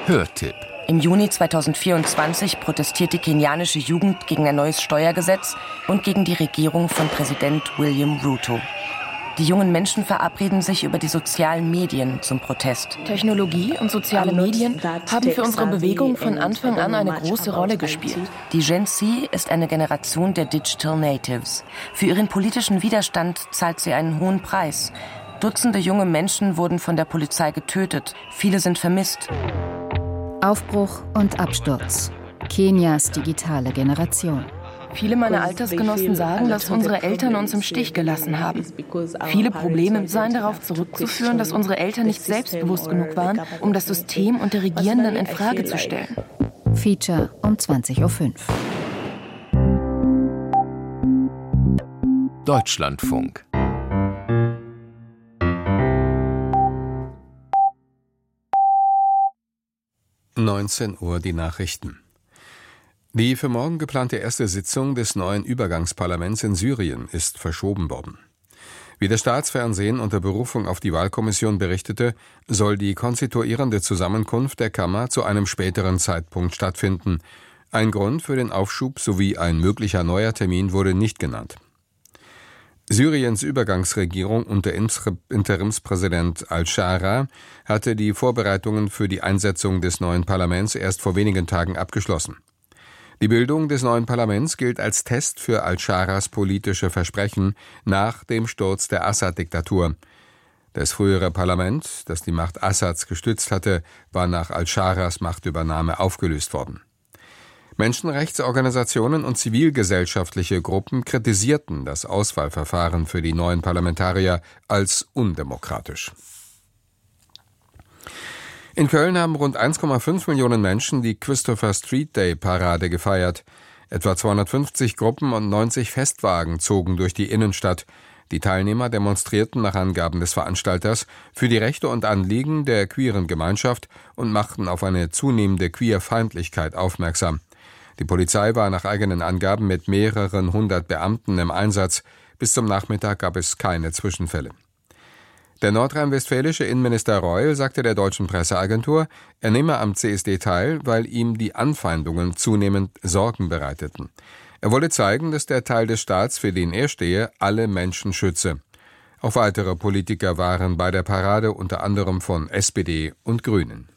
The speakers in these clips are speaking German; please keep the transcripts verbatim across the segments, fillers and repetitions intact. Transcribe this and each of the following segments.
Hörtipp. Im Juni zweitausendvierundzwanzig protestiert die kenianische Jugend gegen ein neues Steuergesetz und gegen die Regierung von Präsident William Ruto. Die jungen Menschen verabreden sich über die sozialen Medien zum Protest. Technologie und soziale Medien haben für unsere Bewegung von Anfang an eine große Rolle gespielt. Die Gen Z ist eine Generation der Digital Natives. Für ihren politischen Widerstand zahlt sie einen hohen Preis. Dutzende junge Menschen wurden von der Polizei getötet. Viele sind vermisst. Aufbruch und Absturz. Kenias digitale Generation. Viele meiner Altersgenossen sagen, dass unsere Eltern uns im Stich gelassen haben. Viele Probleme seien darauf zurückzuführen, dass unsere Eltern nicht selbstbewusst genug waren, um das System und die Regierenden in Frage zu stellen. Feature um zwanzig Uhr fünf. Deutschlandfunk. neunzehn Uhr die Nachrichten. Die für morgen geplante erste Sitzung des neuen Übergangsparlaments in Syrien ist verschoben worden. Wie das Staatsfernsehen unter Berufung auf die Wahlkommission berichtete, soll die konstituierende Zusammenkunft der Kammer zu einem späteren Zeitpunkt stattfinden. Ein Grund für den Aufschub sowie ein möglicher neuer Termin wurde nicht genannt. Syriens Übergangsregierung unter Interimspräsident al-Shara hatte die Vorbereitungen für die Einsetzung des neuen Parlaments erst vor wenigen Tagen abgeschlossen. Die Bildung des neuen Parlaments gilt als Test für al-Sharas politische Versprechen nach dem Sturz der Assad-Diktatur. Das frühere Parlament, das die Macht Assads gestützt hatte, war nach al-Sharas Machtübernahme aufgelöst worden. Menschenrechtsorganisationen und zivilgesellschaftliche Gruppen kritisierten das Auswahlverfahren für die neuen Parlamentarier als undemokratisch. In Köln haben rund eins Komma fünf Millionen Menschen die Christopher Street Day Parade gefeiert. Etwa zweihundertfünfzig Gruppen und neunzig Festwagen zogen durch die Innenstadt. Die Teilnehmer demonstrierten nach Angaben des Veranstalters für die Rechte und Anliegen der queeren Gemeinschaft und machten auf eine zunehmende Queerfeindlichkeit aufmerksam. Die Polizei war nach eigenen Angaben mit mehreren hundert Beamten im Einsatz. Bis zum Nachmittag gab es keine Zwischenfälle. Der nordrhein-westfälische Innenminister Reul sagte der deutschen Presseagentur, er nehme am C S D teil, weil ihm die Anfeindungen zunehmend Sorgen bereiteten. Er wolle zeigen, dass der Teil des Staats, für den er stehe, alle Menschen schütze. Auch weitere Politiker waren bei der Parade, unter anderem von S P D und Grünen.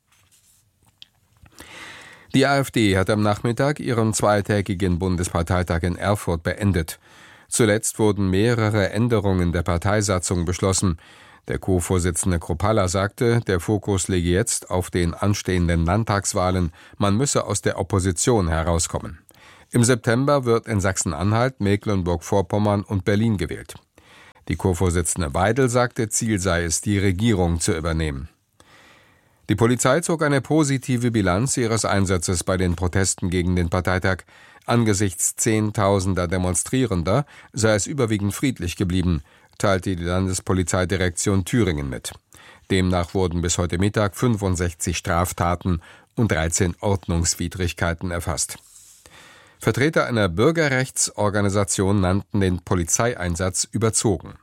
Die AfD hat am Nachmittag ihren zweitägigen Bundesparteitag in Erfurt beendet. Zuletzt wurden mehrere Änderungen der Parteisatzung beschlossen. Der Co-Vorsitzende Kruppalla sagte, der Fokus liege jetzt auf den anstehenden Landtagswahlen. Man müsse aus der Opposition herauskommen. Im September wird in Sachsen-Anhalt, Mecklenburg-Vorpommern und Berlin gewählt. Die Co-Vorsitzende Weidel sagte, Ziel sei es, die Regierung zu übernehmen. Die Polizei zog eine positive Bilanz ihres Einsatzes bei den Protesten gegen den Parteitag. Angesichts zehntausender Demonstrierender sei es überwiegend friedlich geblieben, teilte die Landespolizeidirektion Thüringen mit. Demnach wurden bis heute Mittag fünfundsechzig Straftaten und dreizehn Ordnungswidrigkeiten erfasst. Vertreter einer Bürgerrechtsorganisation nannten den Polizeieinsatz überzogen.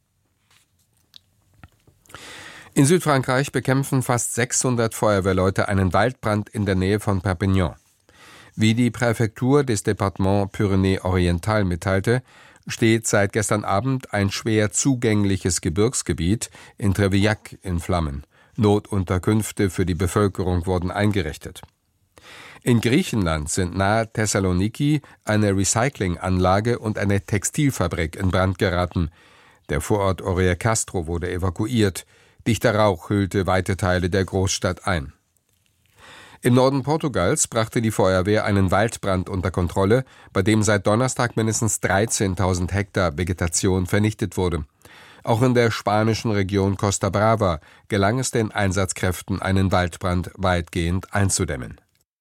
In Südfrankreich bekämpfen fast sechshundert Feuerwehrleute einen Waldbrand in der Nähe von Perpignan. Wie die Präfektur des Departements Pyrénées-Oriental mitteilte, steht seit gestern Abend ein schwer zugängliches Gebirgsgebiet in Trevillac in Flammen. Notunterkünfte für die Bevölkerung wurden eingerichtet. In Griechenland sind nahe Thessaloniki eine Recyclinganlage und eine Textilfabrik in Brand geraten. Der Vorort Oria Castro wurde evakuiert. Dichter Rauch hüllte weite Teile der Großstadt ein. Im Norden Portugals brachte die Feuerwehr einen Waldbrand unter Kontrolle, bei dem seit Donnerstag mindestens dreizehntausend Hektar Vegetation vernichtet wurde. Auch in der spanischen Region Costa Brava gelang es den Einsatzkräften, einen Waldbrand weitgehend einzudämmen.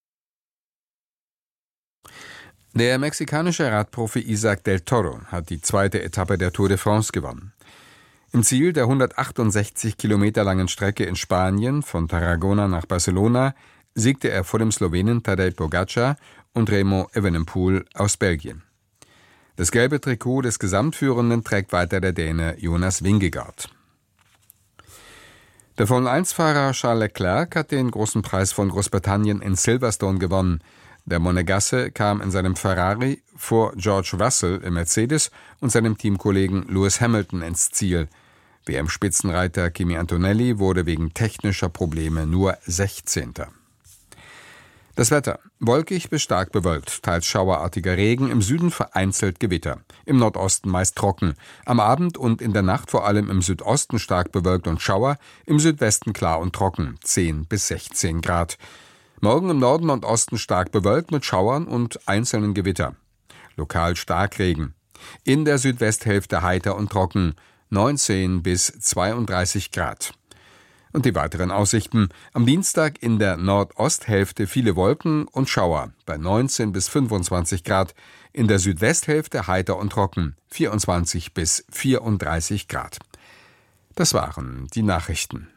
Der mexikanische Radprofi Isaac del Toro hat die zweite Etappe der Tour de France gewonnen. Im Ziel der hundertachtundsechzig Kilometer langen Strecke in Spanien von Tarragona nach Barcelona siegte er vor dem Slowenen Tadej Pogačar und Raymond Evenepoel aus Belgien. Das gelbe Trikot des Gesamtführenden trägt weiter der Däne Jonas Vingegaard. Der Formel eins Fahrer Charles Leclerc hat den großen Preis von Großbritannien in Silverstone gewonnen. Der Monegasse kam in seinem Ferrari vor George Russell im Mercedes und seinem Teamkollegen Lewis Hamilton ins Ziel. W M-Spitzenreiter Kimi Antonelli wurde wegen technischer Probleme nur sechzehnter Das Wetter: wolkig bis stark bewölkt, teils schauerartiger Regen, im Süden vereinzelt Gewitter, im Nordosten meist trocken, am Abend und in der Nacht vor allem im Südosten stark bewölkt und Schauer, im Südwesten klar und trocken, zehn bis sechzehn Grad. Morgen im Norden und Osten stark bewölkt mit Schauern und einzelnen Gewitter. Lokal Starkregen. In der Südwesthälfte heiter und trocken, neunzehn bis zweiunddreißig Grad. Und die weiteren Aussichten: am Dienstag in der Nordosthälfte viele Wolken und Schauer bei neunzehn bis fünfundzwanzig Grad, in der Südwesthälfte heiter und trocken, vierundzwanzig bis vierunddreißig Grad. Das waren die Nachrichten.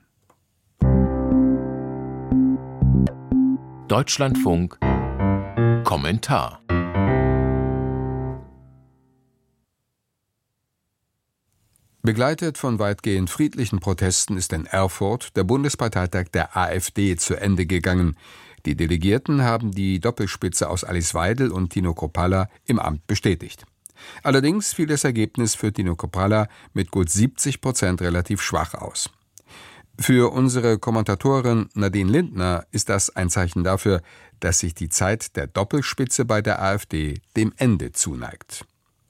Deutschlandfunk Kommentar. Begleitet von weitgehend friedlichen Protesten ist in Erfurt der Bundesparteitag der AfD zu Ende gegangen. Die Delegierten haben die Doppelspitze aus Alice Weidel und Tino Kruppalla im Amt bestätigt. Allerdings fiel das Ergebnis für Tino Kruppalla mit gut siebzig Prozent relativ schwach aus. Für unsere Kommentatorin Nadine Lindner ist das ein Zeichen dafür, dass sich die Zeit der Doppelspitze bei der AfD dem Ende zuneigt.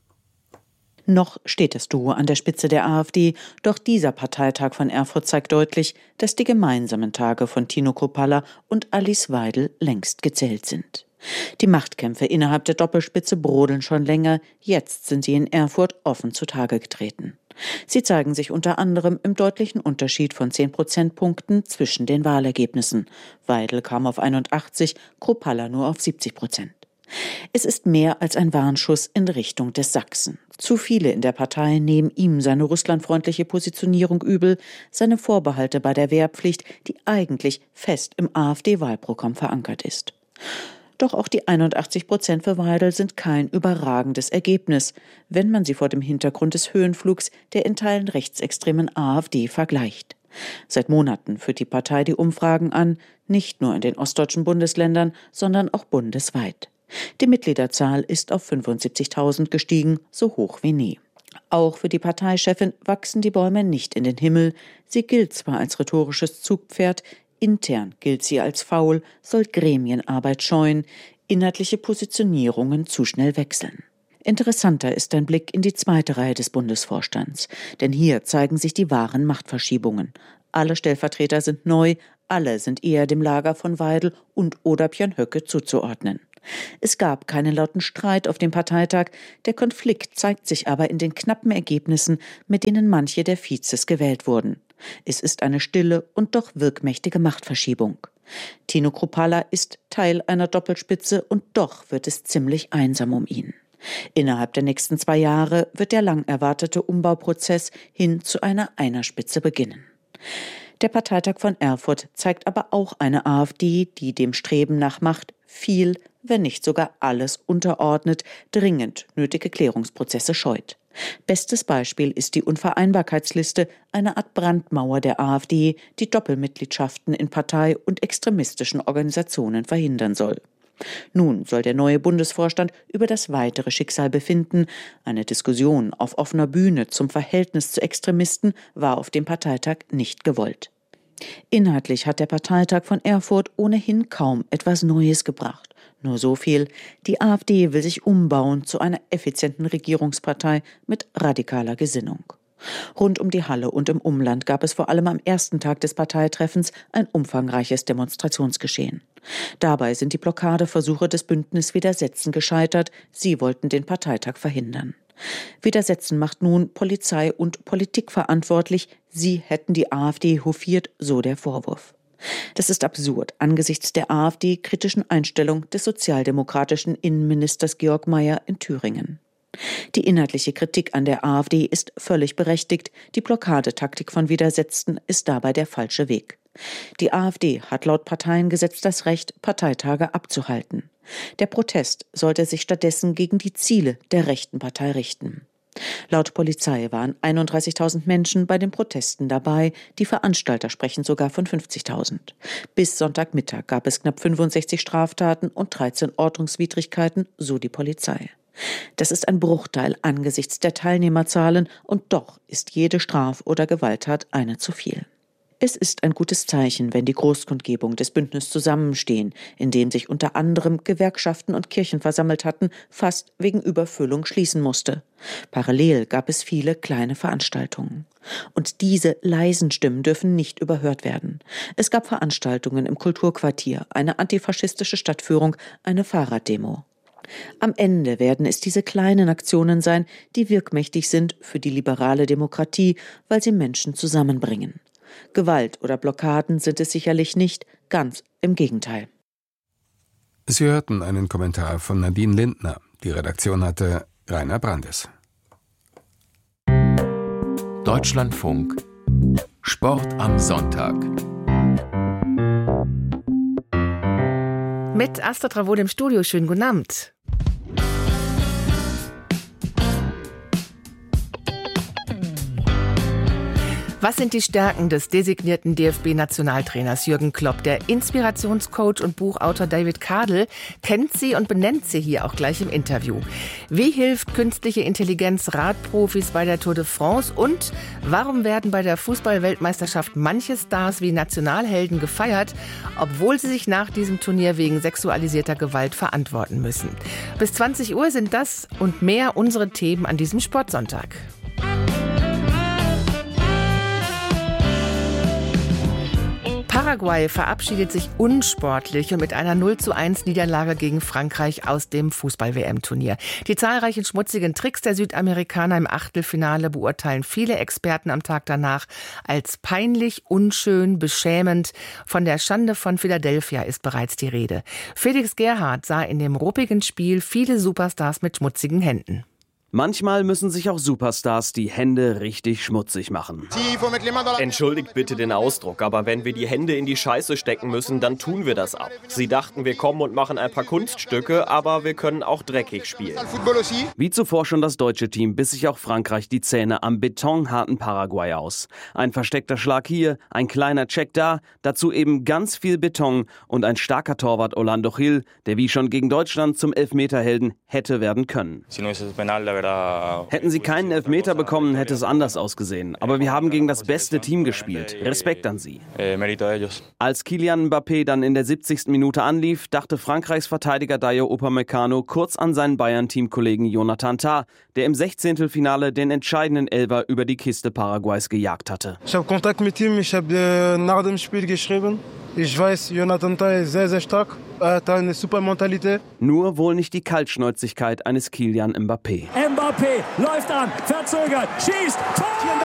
Noch steht das Duo an der Spitze der AfD, doch dieser Parteitag von Erfurt zeigt deutlich, dass die gemeinsamen Tage von Tino Kruppalla und Alice Weidel längst gezählt sind. Die Machtkämpfe innerhalb der Doppelspitze brodeln schon länger, jetzt sind sie in Erfurt offen zutage getreten. Sie zeigen sich unter anderem im deutlichen Unterschied von zehn Prozentpunkten zwischen den Wahlergebnissen. Weidel kam auf einundachtzig, Kruppalla nur auf siebzig Prozent. Es ist mehr als ein Warnschuss in Richtung des Sachsen. Zu viele in der Partei nehmen ihm seine russlandfreundliche Positionierung übel, seine Vorbehalte bei der Wehrpflicht, die eigentlich fest im AfD-Wahlprogramm verankert ist. Doch auch die einundachtzig Prozent für Weidel sind kein überragendes Ergebnis, wenn man sie vor dem Hintergrund des Höhenflugs der in Teilen rechtsextremen AfD vergleicht. Seit Monaten führt die Partei die Umfragen an, nicht nur in den ostdeutschen Bundesländern, sondern auch bundesweit. Die Mitgliederzahl ist auf fünfundsiebzigtausend gestiegen, so hoch wie nie. Auch für die Parteichefin wachsen die Bäume nicht in den Himmel. Sie gilt zwar als rhetorisches Zugpferd, intern gilt sie als faul, soll Gremienarbeit scheuen, inhaltliche Positionierungen zu schnell wechseln. Interessanter ist ein Blick in die zweite Reihe des Bundesvorstands, denn hier zeigen sich die wahren Machtverschiebungen. Alle Stellvertreter sind neu, alle sind eher dem Lager von Weidel und oder Björn Höcke zuzuordnen. Es gab keinen lauten Streit auf dem Parteitag, der Konflikt zeigt sich aber in den knappen Ergebnissen, mit denen manche der Vizes gewählt wurden. Es ist eine stille und doch wirkmächtige Machtverschiebung. Tino Kruppalla ist Teil einer Doppelspitze und doch wird es ziemlich einsam um ihn. Innerhalb der nächsten zwei Jahre wird der lang erwartete Umbauprozess hin zu einer Einerspitze beginnen. Der Parteitag von Erfurt zeigt aber auch eine AfD, die dem Streben nach Macht viel, wenn nicht sogar alles unterordnet, dringend nötige Klärungsprozesse scheut. Bestes Beispiel ist die Unvereinbarkeitsliste, eine Art Brandmauer der AfD, die Doppelmitgliedschaften in Partei- und extremistischen Organisationen verhindern soll. Nun soll der neue Bundesvorstand über das weitere Schicksal befinden. Eine Diskussion auf offener Bühne zum Verhältnis zu Extremisten war auf dem Parteitag nicht gewollt. Inhaltlich hat der Parteitag von Erfurt ohnehin kaum etwas Neues gebracht. Nur so viel: Die AfD will sich umbauen zu einer effizienten Regierungspartei mit radikaler Gesinnung. Rund um die Halle und im Umland gab es vor allem am ersten Tag des Parteitreffens ein umfangreiches Demonstrationsgeschehen. Dabei sind die Blockadeversuche des Bündnis Widersetzen gescheitert. Sie wollten den Parteitag verhindern. Widersetzen macht nun Polizei und Politik verantwortlich. Sie hätten die AfD hofiert, so der Vorwurf. Das ist absurd angesichts der AfD-kritischen Einstellung des sozialdemokratischen Innenministers Georg Mayer in Thüringen. Die inhaltliche Kritik an der AfD ist völlig berechtigt. Die Blockadetaktik von Widersetzten ist dabei der falsche Weg. Die AfD hat laut Parteiengesetz das Recht, Parteitage abzuhalten. Der Protest sollte sich stattdessen gegen die Ziele der rechten Partei richten. Laut Polizei waren einunddreißigtausend Menschen bei den Protesten dabei. Die Veranstalter sprechen sogar von fünfzigtausend. Bis Sonntagmittag gab es knapp fünfundsechzig Straftaten und dreizehn Ordnungswidrigkeiten, so die Polizei. Das ist ein Bruchteil angesichts der Teilnehmerzahlen und doch ist jede Straf- oder Gewalttat eine zu viel. Es ist ein gutes Zeichen, wenn die Großkundgebung des Bündnisses Zusammenstehen, in dem sich unter anderem Gewerkschaften und Kirchen versammelt hatten, fast wegen Überfüllung schließen musste. Parallel gab es viele kleine Veranstaltungen. Und diese leisen Stimmen dürfen nicht überhört werden. Es gab Veranstaltungen im Kulturquartier, eine antifaschistische Stadtführung, eine Fahrraddemo. Am Ende werden es diese kleinen Aktionen sein, die wirkmächtig sind für die liberale Demokratie, weil sie Menschen zusammenbringen. Gewalt oder Blockaden sind es sicherlich nicht, ganz im Gegenteil. Sie hörten einen Kommentar von Nadine Lindner. Die Redaktion hatte Rainer Brandes. Deutschlandfunk Sport am Sonntag. Mit Astrid Ravod im Studio. Schönen guten Abend. Was sind die Stärken des designierten D F B-Nationaltrainers Jürgen Klopp? Der Inspirationscoach und Buchautor David Kadel kennt sie und benennt sie hier auch gleich im Interview. Wie hilft künstliche Intelligenz Radprofis bei der Tour de France? Und warum werden bei der Fußball-Weltmeisterschaft manche Stars wie Nationalhelden gefeiert, obwohl sie sich nach diesem Turnier wegen sexualisierter Gewalt verantworten müssen? Bis zwanzig Uhr sind das und mehr unsere Themen an diesem Sportsonntag. Paraguay verabschiedet sich unsportlich und mit einer null zu eins Niederlage gegen Frankreich aus dem Fußball-W M-Turnier. Die zahlreichen schmutzigen Tricks der Südamerikaner im Achtelfinale beurteilen viele Experten am Tag danach als peinlich, unschön, beschämend. Von der Schande von Philadelphia ist bereits die Rede. Felix Gerhardt sah in dem ruppigen Spiel viele Superstars mit schmutzigen Händen. Manchmal müssen sich auch Superstars die Hände richtig schmutzig machen. Entschuldigt bitte den Ausdruck, aber wenn wir die Hände in die Scheiße stecken müssen, dann tun wir das ab. Sie dachten, wir kommen und machen ein paar Kunststücke, aber wir können auch dreckig spielen. Wie zuvor schon das deutsche Team biss sich auch Frankreich die Zähne am betonharten Paraguay aus. Ein versteckter Schlag hier, ein kleiner Check da, dazu eben ganz viel Beton und ein starker Torwart Orlando Gil, der wie schon gegen Deutschland zum Elfmeterhelden hätte werden können. Hätten sie keinen Elfmeter bekommen, hätte es anders ausgesehen. Aber wir haben gegen das beste Team gespielt. Respekt an sie. Als Kylian Mbappé dann in der siebzigsten Minute anlief, dachte Frankreichs Verteidiger Dayo Upamecano kurz an seinen Bayern-Teamkollegen Jonathan Tah, der im Sechzehntelfinale den entscheidenden Elfer über die Kiste Paraguays gejagt hatte. Ich habe Kontakt mit ihm, ich habe äh, nach dem Spiel geschrieben. Ich weiß, Jonathan Tah ist sehr, sehr stark. Er hat eine super Mentalität. Nur wohl nicht die Kaltschnäuzigkeit eines Kylian Mbappé. Mbappé läuft an, verzögert, schießt, Tor!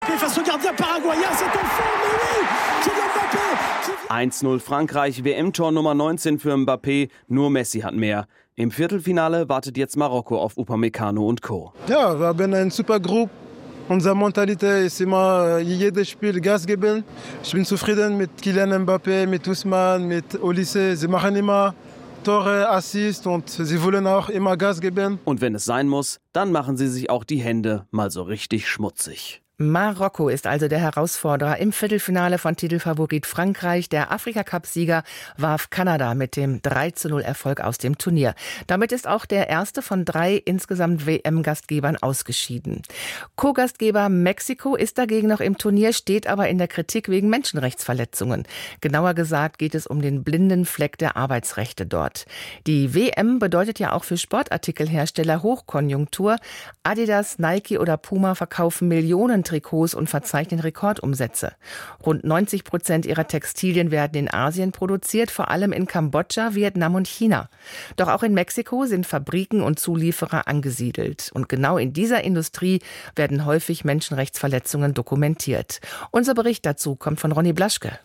eins null Frankreich, W M-Tor Nummer neunzehn für Mbappé, nur Messi hat mehr. Im Viertelfinale wartet jetzt Marokko auf Upamecano und Co. Ja, wir haben eine super Gruppe. Unsere Mentalität ist immer, jedes Spiel Gas geben. Ich bin zufrieden mit Kylian Mbappé, mit Ousmane, mit Olise. Sie machen immer Tore, Assists und sie wollen auch immer Gas geben. Und wenn es sein muss, dann machen sie sich auch die Hände mal so richtig schmutzig. Marokko ist also der Herausforderer im Viertelfinale von Titelfavorit Frankreich. Der Afrika-Cup-Sieger warf Kanada mit dem drei zu null Erfolg aus dem Turnier. Damit ist auch der erste von drei insgesamt W M-Gastgebern ausgeschieden. Co-Gastgeber Mexiko ist dagegen noch im Turnier, steht aber in der Kritik wegen Menschenrechtsverletzungen. Genauer gesagt geht es um den blinden Fleck der Arbeitsrechte dort. Die W M bedeutet ja auch für Sportartikelhersteller Hochkonjunktur. Adidas, Nike oder Puma verkaufen Millionen Trikots und verzeichnen Rekordumsätze. Rund neunzig Prozent ihrer Textilien werden in Asien produziert, vor allem in Kambodscha, Vietnam und China. Doch auch in Mexiko sind Fabriken und Zulieferer angesiedelt. Und genau in dieser Industrie werden häufig Menschenrechtsverletzungen dokumentiert. Unser Bericht dazu kommt von Ronny Blaschke.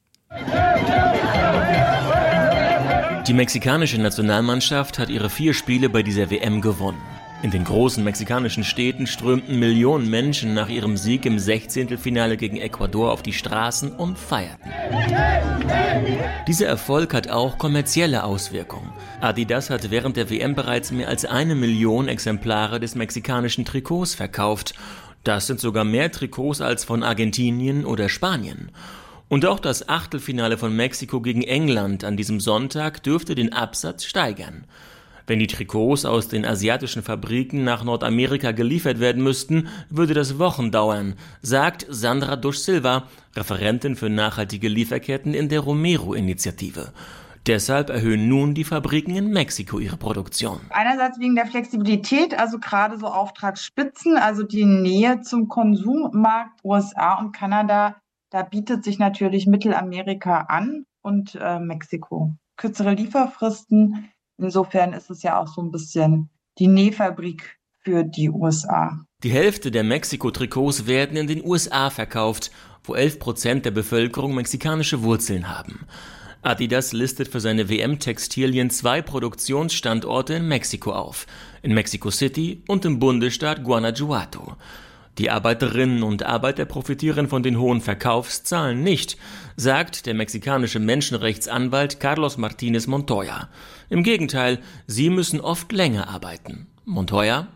Die mexikanische Nationalmannschaft hat ihre vier Spiele bei dieser W M gewonnen. In den großen mexikanischen Städten strömten Millionen Menschen nach ihrem Sieg im Sechzehntelfinale gegen Ecuador auf die Straßen und feierten. Dieser Erfolg hat auch kommerzielle Auswirkungen. Adidas hat während der W M bereits mehr als eine Million Exemplare des mexikanischen Trikots verkauft. Das sind sogar mehr Trikots als von Argentinien oder Spanien. Und auch das Achtelfinale von Mexiko gegen England an diesem Sonntag dürfte den Absatz steigern. Wenn die Trikots aus den asiatischen Fabriken nach Nordamerika geliefert werden müssten, würde das Wochen dauern, sagt Sandra Dos Silva, Referentin für nachhaltige Lieferketten in der Romero-Initiative. Deshalb erhöhen nun die Fabriken in Mexiko ihre Produktion. Einerseits wegen der Flexibilität, also gerade so Auftragsspitzen, also die Nähe zum Konsummarkt U S A und Kanada, da bietet sich natürlich Mittelamerika an und äh, Mexiko. Kürzere Lieferfristen. Insofern ist es ja auch so ein bisschen die Nähfabrik für die U S A. Die Hälfte der Mexiko-Trikots werden in den U S A verkauft, wo elf Prozent der Bevölkerung mexikanische Wurzeln haben. Adidas listet für seine W M-Textilien zwei Produktionsstandorte in Mexiko auf, in Mexico City und im Bundesstaat Guanajuato. Die Arbeiterinnen und Arbeiter profitieren von den hohen Verkaufszahlen nicht, sagt der mexikanische Menschenrechtsanwalt Carlos Martínez Montoya. Im Gegenteil, sie müssen oft länger arbeiten. Montoya: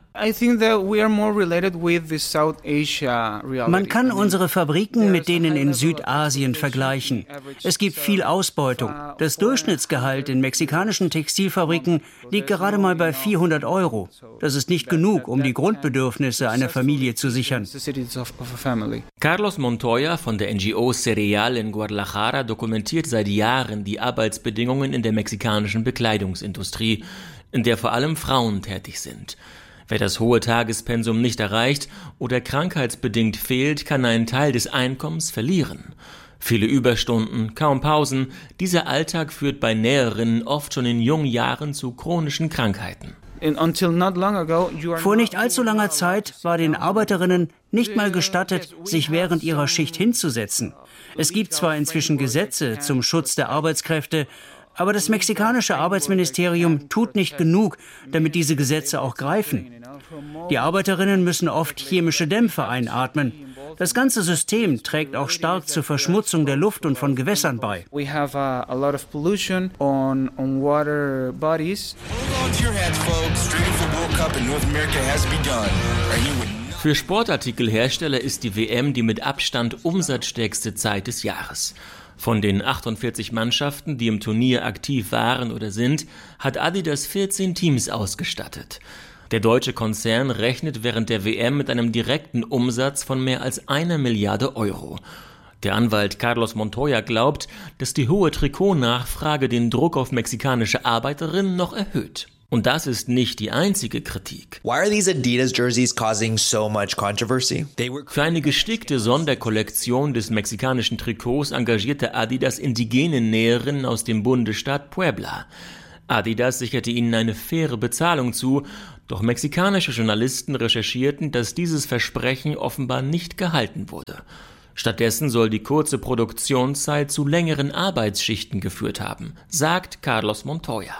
Man kann unsere Fabriken mit denen in Südasien vergleichen. Es gibt viel Ausbeutung. Das Durchschnittsgehalt in mexikanischen Textilfabriken liegt gerade mal bei vierhundert Euro. Das ist nicht genug, um die Grundbedürfnisse einer Familie zu sichern. Carlos Montoya von der N G O Cereal in Guadalajara dokumentiert seit Jahren die Arbeitsbedingungen in der mexikanischen Bekleidungsindustrie, in der vor allem Frauen tätig sind. Wer das hohe Tagespensum nicht erreicht oder krankheitsbedingt fehlt, kann einen Teil des Einkommens verlieren. Viele Überstunden, kaum Pausen, dieser Alltag führt bei Näherinnen oft schon in jungen Jahren zu chronischen Krankheiten. Vor nicht allzu langer Zeit war den Arbeiterinnen nicht mal gestattet, sich während ihrer Schicht hinzusetzen. Es gibt zwar inzwischen Gesetze zum Schutz der Arbeitskräfte, aber das mexikanische Arbeitsministerium tut nicht genug, damit diese Gesetze auch greifen. Die Arbeiterinnen müssen oft chemische Dämpfe einatmen. Das ganze System trägt auch stark zur Verschmutzung der Luft und von Gewässern bei. Für Sportartikelhersteller ist die W M die mit Abstand umsatzstärkste Zeit des Jahres. Von den achtundvierzig Mannschaften, die im Turnier aktiv waren oder sind, hat Adidas vierzehn Teams ausgestattet. Der deutsche Konzern rechnet während der W M mit einem direkten Umsatz von mehr als einer Milliarde Euro. Der Anwalt Carlos Montoya glaubt, dass die hohe Trikotnachfrage den Druck auf mexikanische Arbeiterinnen noch erhöht. Und das ist nicht die einzige Kritik. Why are these Adidas jerseys causing so much controversy? Für eine gestickte Sonderkollektion des mexikanischen Trikots engagierte Adidas indigene Näherinnen aus dem Bundesstaat Puebla. Adidas sicherte ihnen eine faire Bezahlung zu, doch mexikanische Journalisten recherchierten, dass dieses Versprechen offenbar nicht gehalten wurde. Stattdessen soll die kurze Produktionszeit zu längeren Arbeitsschichten geführt haben, sagt Carlos Montoya.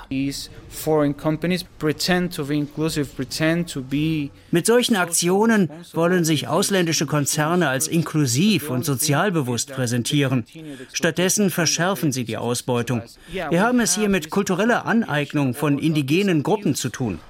Mit solchen Aktionen wollen sich ausländische Konzerne als inklusiv und sozialbewusst präsentieren. Stattdessen verschärfen sie die Ausbeutung. Wir haben es hier mit kultureller Aneignung von indigenen Gruppen zu tun.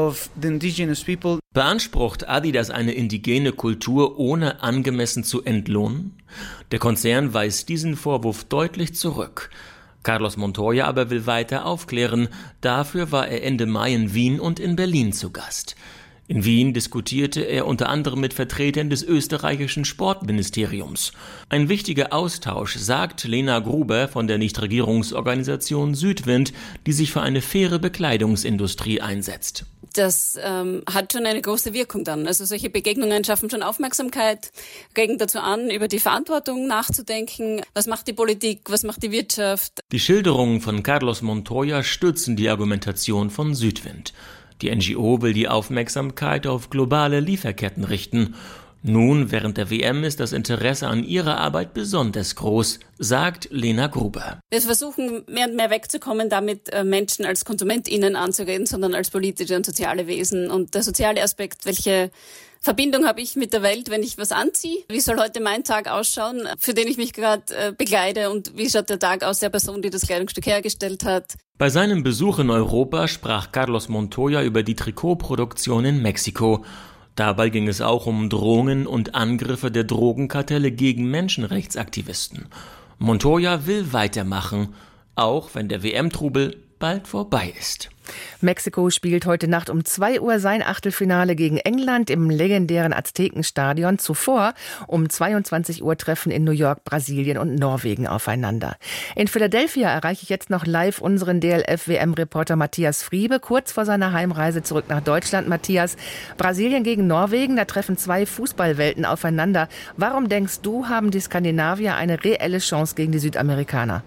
Beansprucht Adidas eine indigene Kultur, ohne angemessen zu entlohnen? Der Konzern weist diesen Vorwurf deutlich zurück. Carlos Montoya aber will weiter aufklären. Dafür war er Ende Mai in Wien und in Berlin zu Gast. In Wien diskutierte er unter anderem mit Vertretern des österreichischen Sportministeriums. Ein wichtiger Austausch, sagt Lena Gruber von der Nichtregierungsorganisation Südwind, die sich für eine faire Bekleidungsindustrie einsetzt. Das ähm, hat schon eine große Wirkung dann. Also solche Begegnungen schaffen schon Aufmerksamkeit, regen dazu an, über die Verantwortung nachzudenken. Was macht die Politik, was macht die Wirtschaft? Die Schilderungen von Carlos Montoya stützen die Argumentation von Südwind. Die N G O will die Aufmerksamkeit auf globale Lieferketten richten. Nun, während der W M ist das Interesse an ihrer Arbeit besonders groß, sagt Lena Gruber. Wir versuchen mehr und mehr wegzukommen, damit Menschen als KonsumentInnen anzugehen, sondern als politische und soziale Wesen. Und der soziale Aspekt, welche Verbindung habe ich mit der Welt, wenn ich was anziehe? Wie soll heute mein Tag ausschauen, für den ich mich gerade äh, begleite? Und wie schaut der Tag aus der Person, die das Kleidungsstück hergestellt hat? Bei seinem Besuch in Europa sprach Carlos Montoya über die Trikotproduktion in Mexiko. Dabei ging es auch um Drohungen und Angriffe der Drogenkartelle gegen Menschenrechtsaktivisten. Montoya will weitermachen, auch wenn der W M-Trubel bald vorbei ist. Mexiko spielt heute Nacht um zwei Uhr sein Achtelfinale gegen England im legendären Aztekenstadion. Zuvor um zweiundzwanzig Uhr treffen in New York Brasilien und Norwegen aufeinander. In Philadelphia erreiche ich jetzt noch live unseren D L F-W M-Reporter Matthias Friebe, kurz vor seiner Heimreise zurück nach Deutschland. Matthias, Brasilien gegen Norwegen, da treffen zwei Fußballwelten aufeinander. Warum denkst du, haben die Skandinavier eine reelle Chance gegen die Südamerikaner?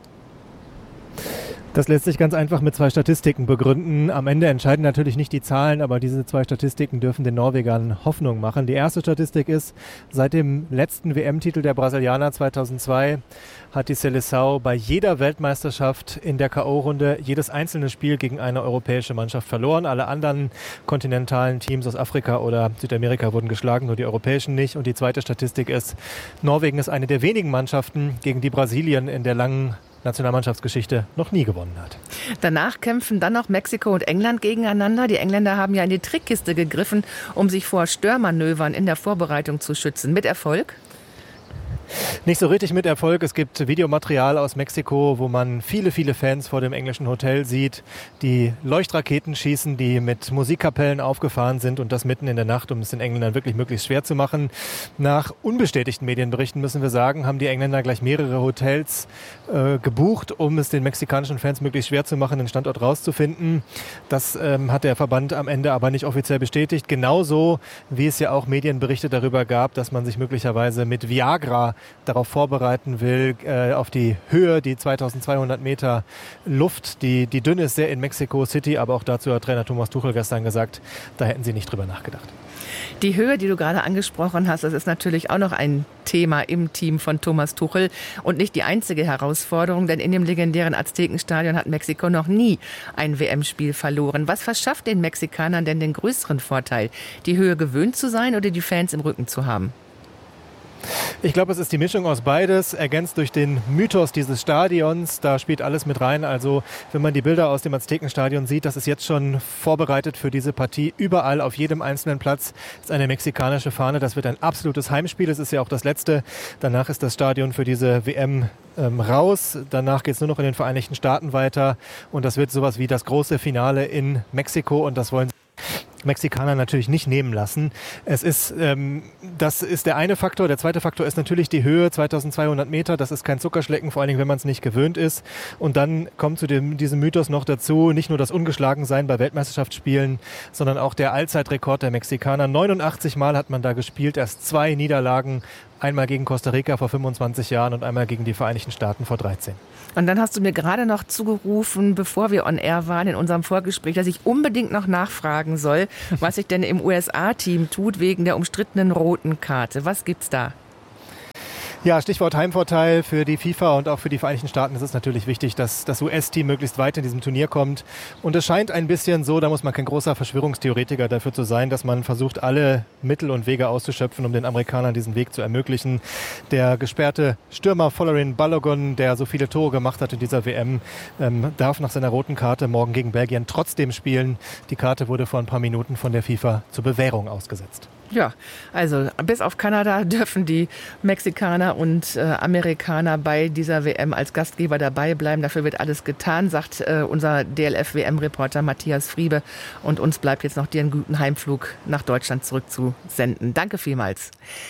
Das lässt sich ganz einfach mit zwei Statistiken begründen. Am Ende entscheiden natürlich nicht die Zahlen, aber diese zwei Statistiken dürfen den Norwegern Hoffnung machen. Die erste Statistik ist, seit dem letzten W M-Titel der Brasilianer zweitausendzwei hat die Seleção bei jeder Weltmeisterschaft in der K O-Runde jedes einzelne Spiel gegen eine europäische Mannschaft verloren. Alle anderen kontinentalen Teams aus Afrika oder Südamerika wurden geschlagen, nur die europäischen nicht. Und die zweite Statistik ist, Norwegen ist eine der wenigen Mannschaften, gegen die Brasilien in der langen Nationalmannschaftsgeschichte noch nie gewonnen hat. Danach kämpfen dann noch Mexiko und England gegeneinander. Die Engländer haben ja in die Trickkiste gegriffen, um sich vor Störmanövern in der Vorbereitung zu schützen. Mit Erfolg? Nicht so richtig mit Erfolg. Es gibt Videomaterial aus Mexiko, wo man viele, viele Fans vor dem englischen Hotel sieht, die Leuchtraketen schießen, die mit Musikkapellen aufgefahren sind und das mitten in der Nacht, um es den Engländern wirklich möglichst schwer zu machen. Nach unbestätigten Medienberichten müssen wir sagen, haben die Engländer gleich mehrere Hotels äh, gebucht, um es den mexikanischen Fans möglichst schwer zu machen, den Standort rauszufinden. Das ähm, hat der Verband am Ende aber nicht offiziell bestätigt. Genauso wie es ja auch Medienberichte darüber gab, dass man sich möglicherweise mit Viagra darauf vorbereiten will, äh, auf die Höhe, die zweitausendzweihundert Meter Luft, die, die dünn ist sehr in Mexico City, aber auch dazu hat Trainer Thomas Tuchel gestern gesagt, da hätten sie nicht drüber nachgedacht. Die Höhe, die du gerade angesprochen hast, das ist natürlich auch noch ein Thema im Team von Thomas Tuchel und nicht die einzige Herausforderung, denn in dem legendären Aztekenstadion hat Mexiko noch nie ein W M-Spiel verloren. Was verschafft den Mexikanern denn den größeren Vorteil, die Höhe gewöhnt zu sein oder die Fans im Rücken zu haben? Ich glaube, es ist die Mischung aus beides, ergänzt durch den Mythos dieses Stadions. Da spielt alles mit rein. Also wenn man die Bilder aus dem Aztekenstadion sieht, das ist jetzt schon vorbereitet für diese Partie. Überall auf jedem einzelnen Platz ist eine mexikanische Fahne. Das wird ein absolutes Heimspiel. Es ist ja auch das letzte. Danach ist das Stadion für diese W M ähm, raus. Danach geht es nur noch in den Vereinigten Staaten weiter. Und das wird sowas wie das große Finale in Mexiko. Und das wollen Mexikaner natürlich nicht nehmen lassen. Es ist, ähm, das ist der eine Faktor. Der zweite Faktor ist natürlich die Höhe, zweitausendzweihundert Meter. Das ist kein Zuckerschlecken, vor allen Dingen, wenn man es nicht gewöhnt ist. Und dann kommt zu dem, diesem Mythos noch dazu, nicht nur das Ungeschlagensein bei Weltmeisterschaftsspielen, sondern auch der Allzeitrekord der Mexikaner. neunundachtzig Mal hat man da gespielt, erst zwei Niederlagen. Einmal gegen Costa Rica vor fünfundzwanzig Jahren und einmal gegen die Vereinigten Staaten vor dreizehn. Und dann hast du mir gerade noch zugerufen, bevor wir on air waren in unserem Vorgespräch, dass ich unbedingt noch nachfragen soll, was sich denn im U S A-Team tut wegen der umstrittenen roten Karte. Was gibt's da? Ja, Stichwort Heimvorteil für die FIFA und auch für die Vereinigten Staaten. Es ist natürlich wichtig, dass das U S-Team möglichst weit in diesem Turnier kommt. Und es scheint ein bisschen so, da muss man kein großer Verschwörungstheoretiker dafür zu sein, dass man versucht, alle Mittel und Wege auszuschöpfen, um den Amerikanern diesen Weg zu ermöglichen. Der gesperrte Stürmer Folarin Balogun, der so viele Tore gemacht hat in dieser W M, ähm, darf nach seiner roten Karte morgen gegen Belgien trotzdem spielen. Die Karte wurde vor ein paar Minuten von der FIFA zur Bewährung ausgesetzt. Ja, also bis auf Kanada dürfen die Mexikaner und äh, Amerikaner bei dieser W M als Gastgeber dabei bleiben. Dafür wird alles getan, sagt äh, unser D L F-W M-Reporter Matthias Friebe. Und uns bleibt jetzt noch dir einen guten Heimflug nach Deutschland zurückzusenden. Danke vielmals.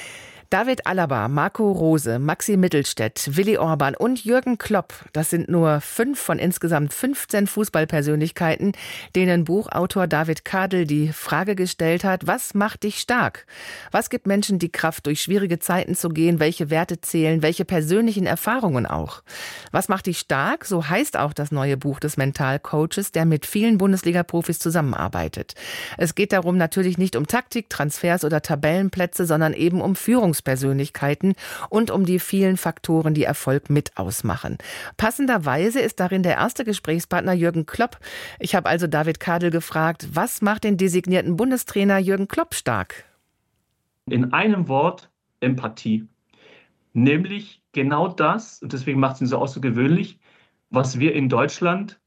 David Alaba, Marco Rose, Maxi Mittelstädt, Willi Orban und Jürgen Klopp, das sind nur fünf von insgesamt fünfzehn Fußballpersönlichkeiten, denen Buchautor David Kadel die Frage gestellt hat, was macht dich stark? Was gibt Menschen die Kraft, durch schwierige Zeiten zu gehen? Welche Werte zählen? Welche persönlichen Erfahrungen auch? Was macht dich stark? So heißt auch das neue Buch des Mentalcoaches, der mit vielen Bundesliga-Profis zusammenarbeitet. Es geht darum natürlich nicht um Taktik, Transfers oder Tabellenplätze, sondern eben um Führungspersönlichkeiten. Persönlichkeiten und um die vielen Faktoren, die Erfolg mit ausmachen. Passenderweise ist darin der erste Gesprächspartner Jürgen Klopp. Ich habe also David Kadel gefragt, was macht den designierten Bundestrainer Jürgen Klopp stark? In einem Wort, Empathie. Nämlich genau das, und deswegen macht es ihn so außergewöhnlich, was wir in Deutschland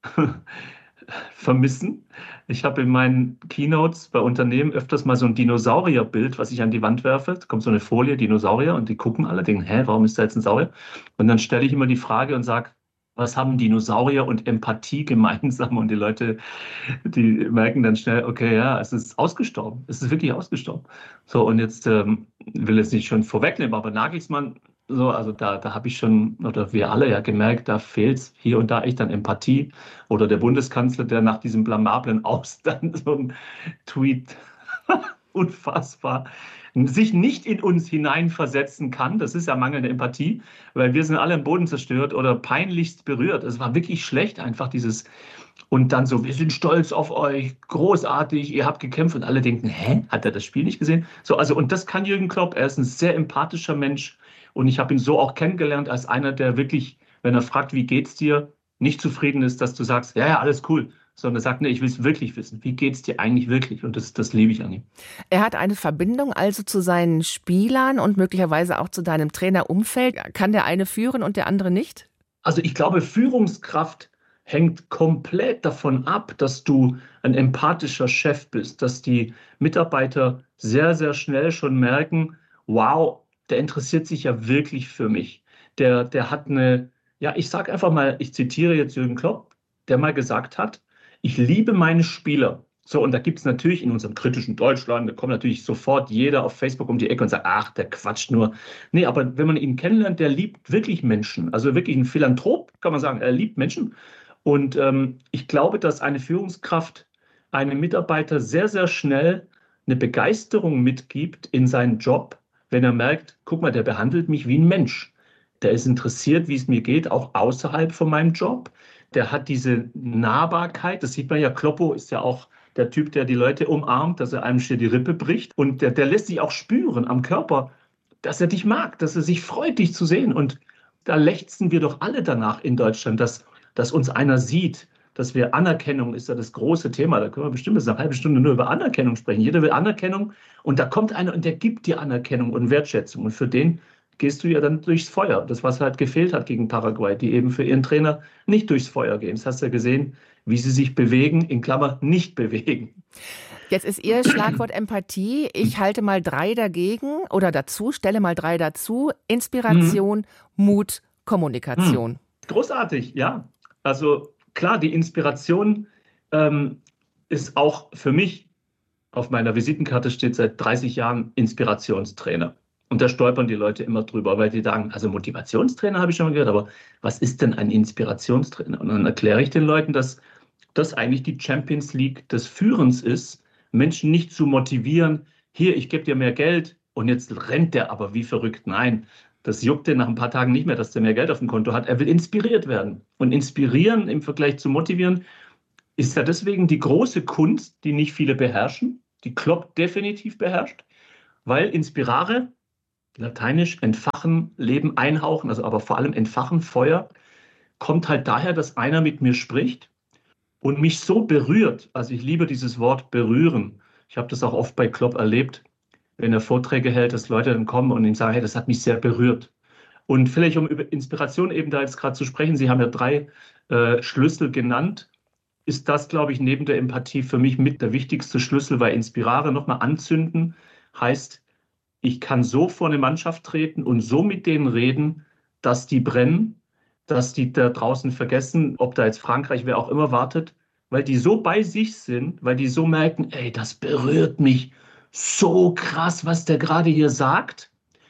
vermissen. Ich habe in meinen Keynotes bei Unternehmen öfters mal so ein Dinosaurierbild, was ich an die Wand werfe. Da kommt so eine Folie, Dinosaurier, und die gucken alle, denken, hä, warum ist da jetzt ein Saurier? Und dann stelle ich immer die Frage und sage, was haben Dinosaurier und Empathie gemeinsam? Und die Leute, die merken dann schnell, okay, ja, es ist ausgestorben. Es ist wirklich ausgestorben. So, und jetzt ähm, will es nicht schon vorwegnehmen, aber Nagelsmann, so, also da, da habe ich schon, oder wir alle ja gemerkt, da fehlt es hier und da echt an Empathie. Oder der Bundeskanzler, der nach diesem blamablen Aus dann so ein Tweet, unfassbar, sich nicht in uns hineinversetzen kann. Das ist ja mangelnde Empathie, weil wir sind alle im Boden zerstört oder peinlichst berührt. Es war wirklich schlecht, einfach dieses, und dann so, wir sind stolz auf euch, großartig, ihr habt gekämpft, und alle denken, hä, hat er das Spiel nicht gesehen? So, also, und das kann Jürgen Klopp, er ist ein sehr empathischer Mensch. Und ich habe ihn so auch kennengelernt als einer, der wirklich, wenn er fragt, wie geht's dir, nicht zufrieden ist, dass du sagst, ja, ja, alles cool, sondern er sagt, nee, ich will es wirklich wissen. Wie geht's dir eigentlich wirklich? Und das, das liebe ich an ihm. Er hat eine Verbindung also zu seinen Spielern und möglicherweise auch zu deinem Trainerumfeld. Kann der eine führen und der andere nicht? Also ich glaube, Führungskraft hängt komplett davon ab, dass du ein empathischer Chef bist, dass die Mitarbeiter sehr, sehr schnell schon merken, wow, der interessiert sich ja wirklich für mich. Der, der hat eine, ja, ich sage einfach mal, ich zitiere jetzt Jürgen Klopp, der mal gesagt hat, ich liebe meine Spieler. So, und da gibt es natürlich in unserem kritischen Deutschland, da kommt natürlich sofort jeder auf Facebook um die Ecke und sagt, ach, der quatscht nur. Nee, aber wenn man ihn kennenlernt, der liebt wirklich Menschen. Also wirklich ein Philanthrop, kann man sagen, er liebt Menschen. Und ähm, ich glaube, dass eine Führungskraft einem Mitarbeiter sehr, sehr schnell eine Begeisterung mitgibt in seinen Job, wenn er merkt, guck mal, der behandelt mich wie ein Mensch. Der ist interessiert, wie es mir geht, auch außerhalb von meinem Job. Der hat diese Nahbarkeit, das sieht man ja, Kloppo ist ja auch der Typ, der die Leute umarmt, dass er einem schier die Rippe bricht. Und der, der lässt sich auch spüren am Körper, dass er dich mag, dass er sich freut, dich zu sehen. Und da lechzen wir doch alle danach in Deutschland, dass, dass uns einer sieht, dass wir Anerkennung ist ja das große Thema. Da können wir bestimmt jetzt eine halbe Stunde nur über Anerkennung sprechen. Jeder will Anerkennung und da kommt einer und der gibt dir Anerkennung und Wertschätzung. Und für den gehst du ja dann durchs Feuer. Das, was halt gefehlt hat gegen Paraguay, die eben für ihren Trainer nicht durchs Feuer gehen. Das hast du ja gesehen, wie sie sich bewegen, in Klammer nicht bewegen. Jetzt ist Ihr Schlagwort Empathie. Ich halte mal drei dagegen oder dazu, stelle mal drei dazu. Inspiration, mhm. Mut, Kommunikation. Mhm. Großartig, ja. Also klar, die Inspiration ähm, ist auch für mich, auf meiner Visitenkarte steht seit dreißig Jahren Inspirationstrainer. Und da stolpern die Leute immer drüber, weil die sagen, also Motivationstrainer habe ich schon mal gehört, aber was ist denn ein Inspirationstrainer? Und dann erkläre ich den Leuten, dass das eigentlich die Champions League des Führens ist, Menschen nicht zu motivieren, hier, ich gebe dir mehr Geld und jetzt rennt der aber wie verrückt. Nein, das juckt den nach ein paar Tagen nicht mehr, dass der mehr Geld auf dem Konto hat. Er will inspiriert werden. Und inspirieren im Vergleich zu motivieren ist ja deswegen die große Kunst, die nicht viele beherrschen, die Klopp definitiv beherrscht, weil inspirare, lateinisch entfachen, Leben einhauchen, also aber vor allem entfachen, Feuer, kommt halt daher, dass einer mit mir spricht und mich so berührt. Also ich liebe dieses Wort berühren. Ich habe das auch oft bei Klopp erlebt, wenn er Vorträge hält, dass Leute dann kommen und ihm sagen, hey, das hat mich sehr berührt. Und vielleicht um über Inspiration eben da jetzt gerade zu sprechen, Sie haben ja drei äh, Schlüssel genannt, ist das, glaube ich, neben der Empathie für mich mit der wichtigste Schlüssel, weil inspirare, nochmal anzünden, heißt, ich kann so vor eine Mannschaft treten und so mit denen reden, dass die brennen, dass die da draußen vergessen, ob da jetzt Frankreich, wer auch immer wartet, weil die so bei sich sind, weil die so merken, ey, das berührt mich so krass, was der gerade hier sagt.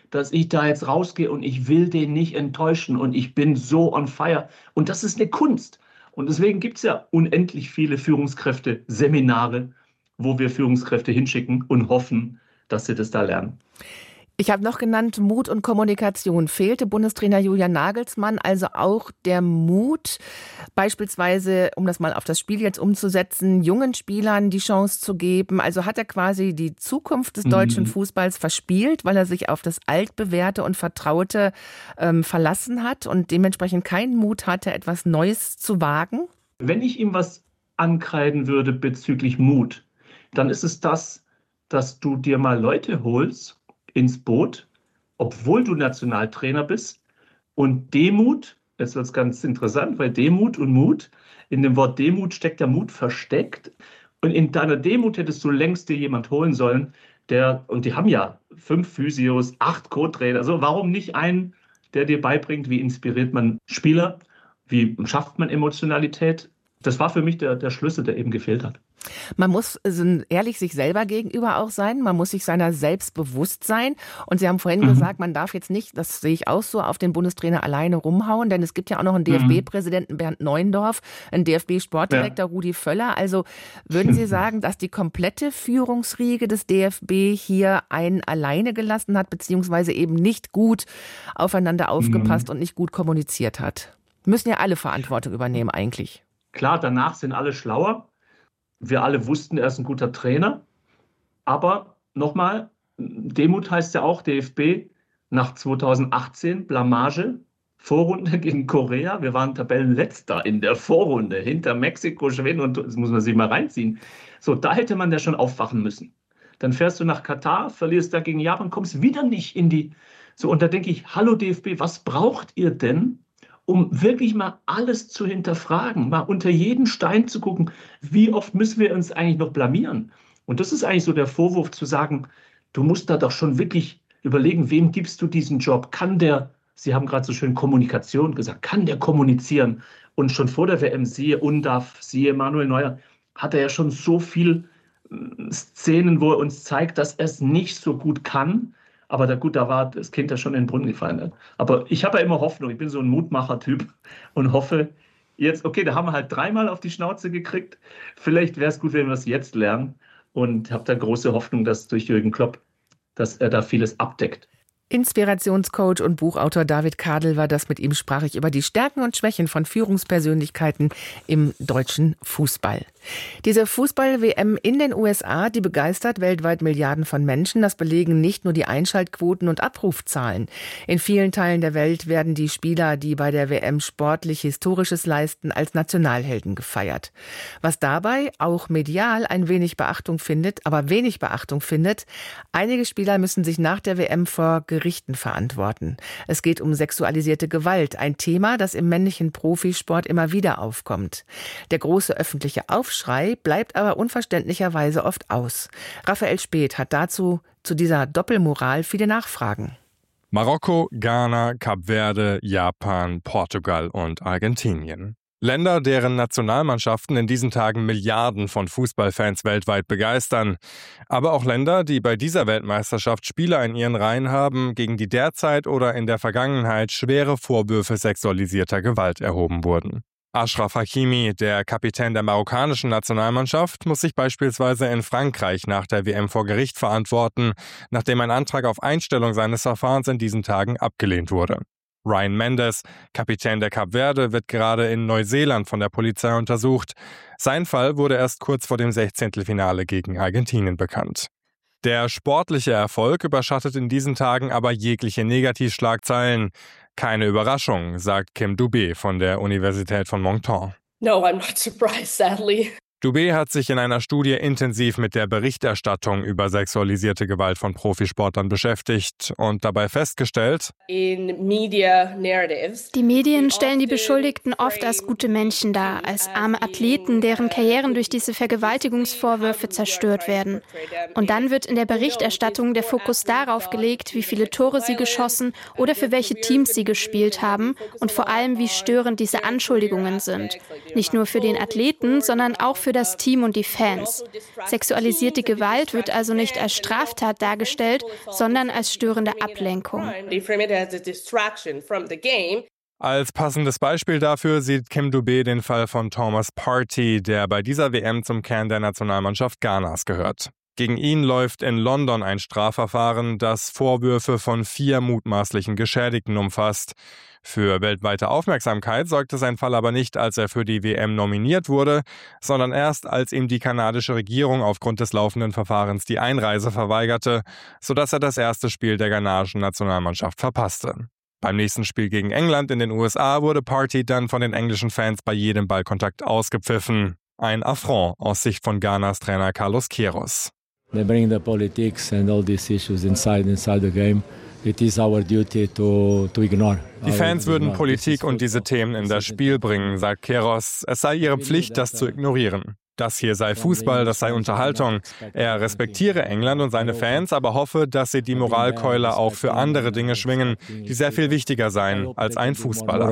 dass ich da jetzt rausgehe und ich will den nicht enttäuschen und ich bin so on fire. Und das ist eine Kunst. Und deswegen gibt es ja unendlich viele Führungskräfte-Seminare, wo wir Führungskräfte hinschicken und hoffen, dass sie das da lernen. Ich habe noch genannt, Mut und Kommunikation. Fehlte Bundestrainer Julian Nagelsmann also auch der Mut, beispielsweise, um das mal auf das Spiel jetzt umzusetzen, jungen Spielern die Chance zu geben? Also hat er quasi die Zukunft des deutschen mhm. Fußballs verspielt, weil er sich auf das Altbewährte und Vertraute ähm, verlassen hat und dementsprechend keinen Mut hatte, etwas Neues zu wagen? Wenn ich ihm was ankreiden würde bezüglich Mut, dann ist es das, dass du dir mal Leute holst, ins Boot, obwohl du Nationaltrainer bist. Und Demut, jetzt wird es ganz interessant, weil Demut und Mut, in dem Wort Demut steckt der Mut versteckt. Und in deiner Demut hättest du längst dir jemand holen sollen, der, und die haben ja fünf Physios, acht Co-Trainer, also warum nicht einen, der dir beibringt, wie inspiriert man Spieler, wie schafft man Emotionalität. Das war für mich der, der Schlüssel, der eben gefehlt hat. Man muss also ehrlich sich selber gegenüber auch sein. Man muss sich seiner selbst bewusst sein. Und Sie haben vorhin mhm. gesagt, man darf jetzt nicht, das sehe ich auch so, auf den Bundestrainer alleine rumhauen. Denn es gibt ja auch noch einen D F B-Präsidenten Bernd Neuendorf, einen D F B-Sportdirektor ja. Rudi Völler. Also würden Sie sagen, dass die komplette Führungsriege des D F B hier einen alleine gelassen hat, beziehungsweise eben nicht gut aufeinander aufgepasst mhm. und nicht gut kommuniziert hat? Müssen ja alle Verantwortung übernehmen eigentlich. Klar, danach sind alle schlauer. Wir alle wussten, er ist ein guter Trainer. Aber nochmal, Demut heißt ja auch D F B nach zweitausendachtzehn, Blamage, Vorrunde gegen Korea. Wir waren Tabellenletzter in der Vorrunde, hinter Mexiko, Schweden und das muss man sich mal reinziehen. So, da hätte man ja schon aufwachen müssen. Dann fährst du nach Katar, verlierst da gegen Japan, kommst wieder nicht in die... So, und da denke ich, hallo D F B, was braucht ihr denn, um wirklich mal alles zu hinterfragen, mal unter jeden Stein zu gucken, wie oft müssen wir uns eigentlich noch blamieren? Und das ist eigentlich so der Vorwurf zu sagen, du musst da doch schon wirklich überlegen, wem gibst du diesen Job? Kann der, Sie haben gerade so schön Kommunikation gesagt, kann der kommunizieren? Und schon vor der W M, siehe Undav, siehe Manuel Neuer, hat er ja schon so viel Szenen, wo er uns zeigt, dass er es nicht so gut kann. Aber da, gut, da war das Kind ja schon in den Brunnen gefallen. Aber ich habe ja immer Hoffnung. Ich bin so ein Mutmacher-Typ und hoffe jetzt, okay, da haben wir halt dreimal auf die Schnauze gekriegt. Vielleicht wäre es gut, wenn wir es jetzt lernen. Und habe da große Hoffnung, dass durch Jürgen Klopp, dass er da vieles abdeckt. Inspirationscoach und Buchautor David Kadel war das. Mit ihm sprach ich über die Stärken und Schwächen von Führungspersönlichkeiten im deutschen Fußball. Diese Fußball-W M in den U S A, die begeistert weltweit Milliarden von Menschen. Das belegen nicht nur die Einschaltquoten und Abrufzahlen. In vielen Teilen der Welt werden die Spieler, die bei der W M sportlich Historisches leisten, als Nationalhelden gefeiert. Was dabei auch medial ein wenig Beachtung findet, aber wenig Beachtung findet, einige Spieler müssen sich nach der W M vor Gerichten verantworten. Es geht um sexualisierte Gewalt, ein Thema, das im männlichen Profisport immer wieder aufkommt. Der große öffentliche Aufschrei bleibt aber unverständlicherweise oft aus. Raphael Speth hat dazu, zu dieser Doppelmoral, viele Nachfragen. Marokko, Ghana, Kap Verde, Japan, Portugal und Argentinien. Länder, deren Nationalmannschaften in diesen Tagen Milliarden von Fußballfans weltweit begeistern. Aber auch Länder, die bei dieser Weltmeisterschaft Spieler in ihren Reihen haben, gegen die derzeit oder in der Vergangenheit schwere Vorwürfe sexualisierter Gewalt erhoben wurden. Achraf Hakimi, der Kapitän der marokkanischen Nationalmannschaft, muss sich beispielsweise in Frankreich nach der W M vor Gericht verantworten, nachdem ein Antrag auf Einstellung seines Verfahrens in diesen Tagen abgelehnt wurde. Ryan Mendes, Kapitän der Kap Verde, wird gerade in Neuseeland von der Polizei untersucht. Sein Fall wurde erst kurz vor dem Sechzehntelfinale gegen Argentinien bekannt. Der sportliche Erfolg überschattet in diesen Tagen aber jegliche Negativschlagzeilen. Keine Überraschung, sagt Kim Dubé von der Universität von Moncton. No, I'm not surprised, sadly. Dubé hat sich in einer Studie intensiv mit der Berichterstattung über sexualisierte Gewalt von Profisportlern beschäftigt und dabei festgestellt: Die Medien stellen die Beschuldigten oft als gute Menschen dar, als arme Athleten, deren Karrieren durch diese Vergewaltigungsvorwürfe zerstört werden. Und dann wird in der Berichterstattung der Fokus darauf gelegt, wie viele Tore sie geschossen oder für welche Teams sie gespielt haben und vor allem, wie störend diese Anschuldigungen sind. Nicht nur für den Athleten, sondern auch für für das Team und die Fans. Sexualisierte Gewalt wird also nicht als Straftat dargestellt, sondern als störende Ablenkung. Als passendes Beispiel dafür sieht Kim Dubé den Fall von Thomas Partey, der bei dieser W M zum Kern der Nationalmannschaft Ghanas gehört. Gegen ihn läuft in London ein Strafverfahren, das Vorwürfe von vier mutmaßlichen Geschädigten umfasst. Für weltweite Aufmerksamkeit sorgte sein Fall aber nicht, als er für die W M nominiert wurde, sondern erst, als ihm die kanadische Regierung aufgrund des laufenden Verfahrens die Einreise verweigerte, sodass er das erste Spiel der ghanaischen Nationalmannschaft verpasste. Beim nächsten Spiel gegen England in den U S A wurde Partey dann von den englischen Fans bei jedem Ballkontakt ausgepfiffen. Ein Affront aus Sicht von Ghanas Trainer Carlos Queiroz. They bring the politics and all these issues inside inside the game. It is our duty to to ignore. Die Fans würden Politik und diese Themen in das Spiel bringen, sagt Queiroz. Es sei ihre Pflicht, das zu ignorieren. Das hier sei Fußball, das sei Unterhaltung. Er respektiere England und seine Fans, aber hoffe, dass sie die Moralkeule auch für andere Dinge schwingen, die sehr viel wichtiger seien als ein Fußballer.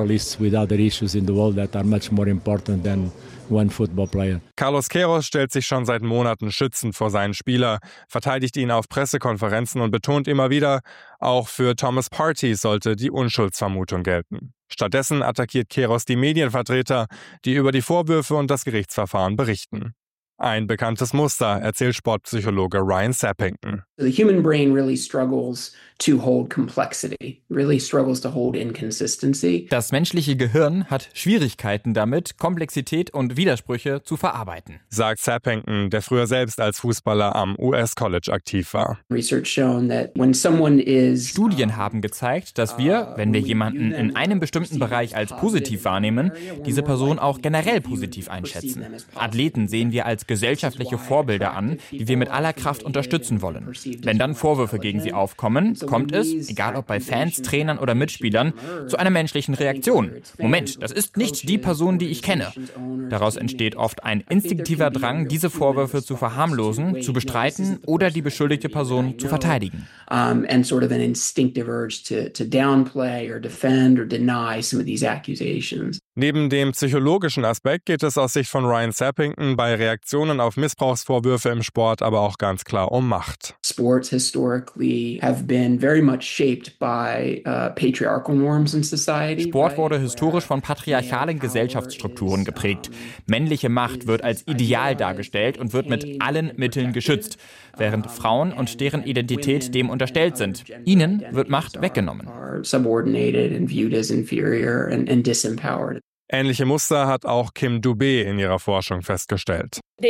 Carlos Queiroz stellt sich schon seit Monaten schützend vor seinen Spieler, verteidigt ihn auf Pressekonferenzen und betont immer wieder, auch für Thomas Partey sollte die Unschuldsvermutung gelten. Stattdessen attackiert Queiroz die Medienvertreter, die über die Vorwürfe und das Gerichtsverfahren berichten. Ein bekanntes Muster, erzählt Sportpsychologe Ryan Sappington. The human brain really struggles to hold complexity, really struggles to hold inconsistency. Das menschliche Gehirn hat Schwierigkeiten damit, Komplexität und Widersprüche zu verarbeiten, sagt Sappington, der früher selbst als Fußballer am U S-College aktiv war. Research shown that when someone is Studien haben gezeigt, dass wir, wenn wir jemanden in einem bestimmten Bereich als positiv wahrnehmen, diese Person auch generell positiv einschätzen. Athleten sehen wir als gesellschaftliche Vorbilder an, die wir mit aller Kraft unterstützen wollen. Wenn dann Vorwürfe gegen sie aufkommen, kommt es, egal ob bei Fans, Trainern oder Mitspielern, zu einer menschlichen Reaktion. Moment, das ist nicht die Person, die ich kenne. Daraus entsteht oft ein instinktiver Drang, diese Vorwürfe zu verharmlosen, zu bestreiten oder die beschuldigte Person zu verteidigen. And sort of an instinctive urge to, to downplay or defend or deny some of these accusations. Neben dem psychologischen Aspekt geht es aus Sicht von Ryan Sappington bei Reaktionen auf Missbrauchsvorwürfe im Sport aber auch ganz klar um Macht. Sports historically have been very much shaped by uh, patriarchal norms in society. Sport wurde historisch von patriarchalen Gesellschaftsstrukturen geprägt. Männliche Macht wird als Ideal dargestellt und wird mit allen Mitteln geschützt, während Frauen und deren Identität dem unterstellt sind. Ihnen wird Macht weggenommen. Subordinated and viewed as inferior and, and disempowered. Ähnliche Muster hat auch Kim Dubé in ihrer Forschung festgestellt. Es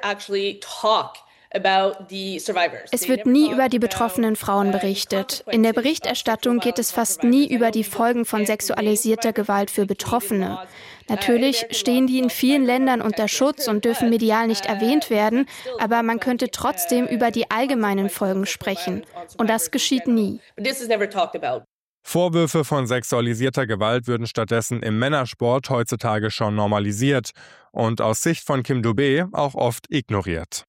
wird nie über die betroffenen Frauen berichtet. In der Berichterstattung geht es fast nie über die Folgen von sexualisierter Gewalt für Betroffene. Natürlich stehen die in vielen Ländern unter Schutz und dürfen medial nicht erwähnt werden, aber man könnte trotzdem über die allgemeinen Folgen sprechen. Und das geschieht nie. Vorwürfe von sexualisierter Gewalt würden stattdessen im Männersport heutzutage schon normalisiert und aus Sicht von Kim Dubé auch oft ignoriert.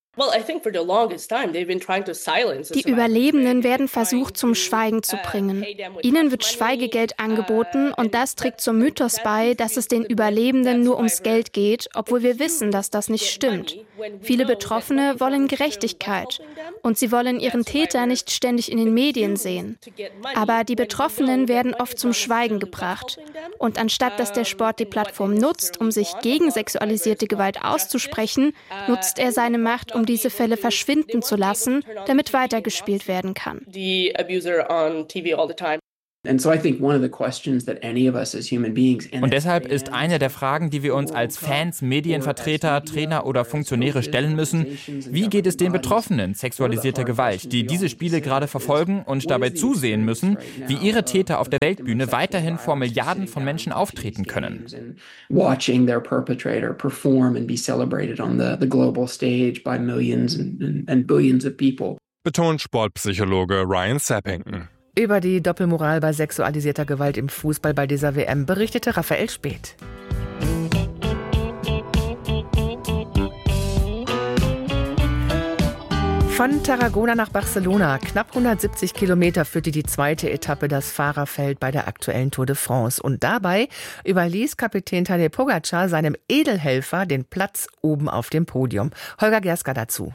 Die Überlebenden werden versucht, zum Schweigen zu bringen. Ihnen wird Schweigegeld angeboten und das trägt zum Mythos bei, dass es den Überlebenden nur ums Geld geht, obwohl wir wissen, dass das nicht stimmt. Viele Betroffene wollen Gerechtigkeit und sie wollen ihren Täter nicht ständig in den Medien sehen. Aber die Betroffenen werden oft zum Schweigen gebracht. Und anstatt dass der Sport die Plattform nutzt, um sich gegen sexualisierte Gewalt auszusprechen, nutzt er seine Macht, um diese Fälle verschwinden zu lassen, damit weitergespielt werden kann. Und deshalb ist eine der Fragen, die wir uns als Fans, Medienvertreter, Trainer oder Funktionäre stellen müssen, wie geht es den Betroffenen sexualisierter Gewalt, die diese Spiele gerade verfolgen und dabei zusehen müssen, wie ihre Täter auf der Weltbühne weiterhin vor Milliarden von Menschen auftreten können. Watching their perpetrator perform and be celebrated on the, the global stage by millions and, and billions of people. Betont Sportpsychologe Ryan Sappington. Über die Doppelmoral bei sexualisierter Gewalt im Fußball bei dieser W M berichtete Raphael Späth. Von Tarragona nach Barcelona, knapp hundertsiebzig Kilometer, führte die zweite Etappe das Fahrerfeld bei der aktuellen Tour de France. Und dabei überließ Kapitän Tadej Pogačar seinem Edelhelfer den Platz oben auf dem Podium. Holger Gerska dazu.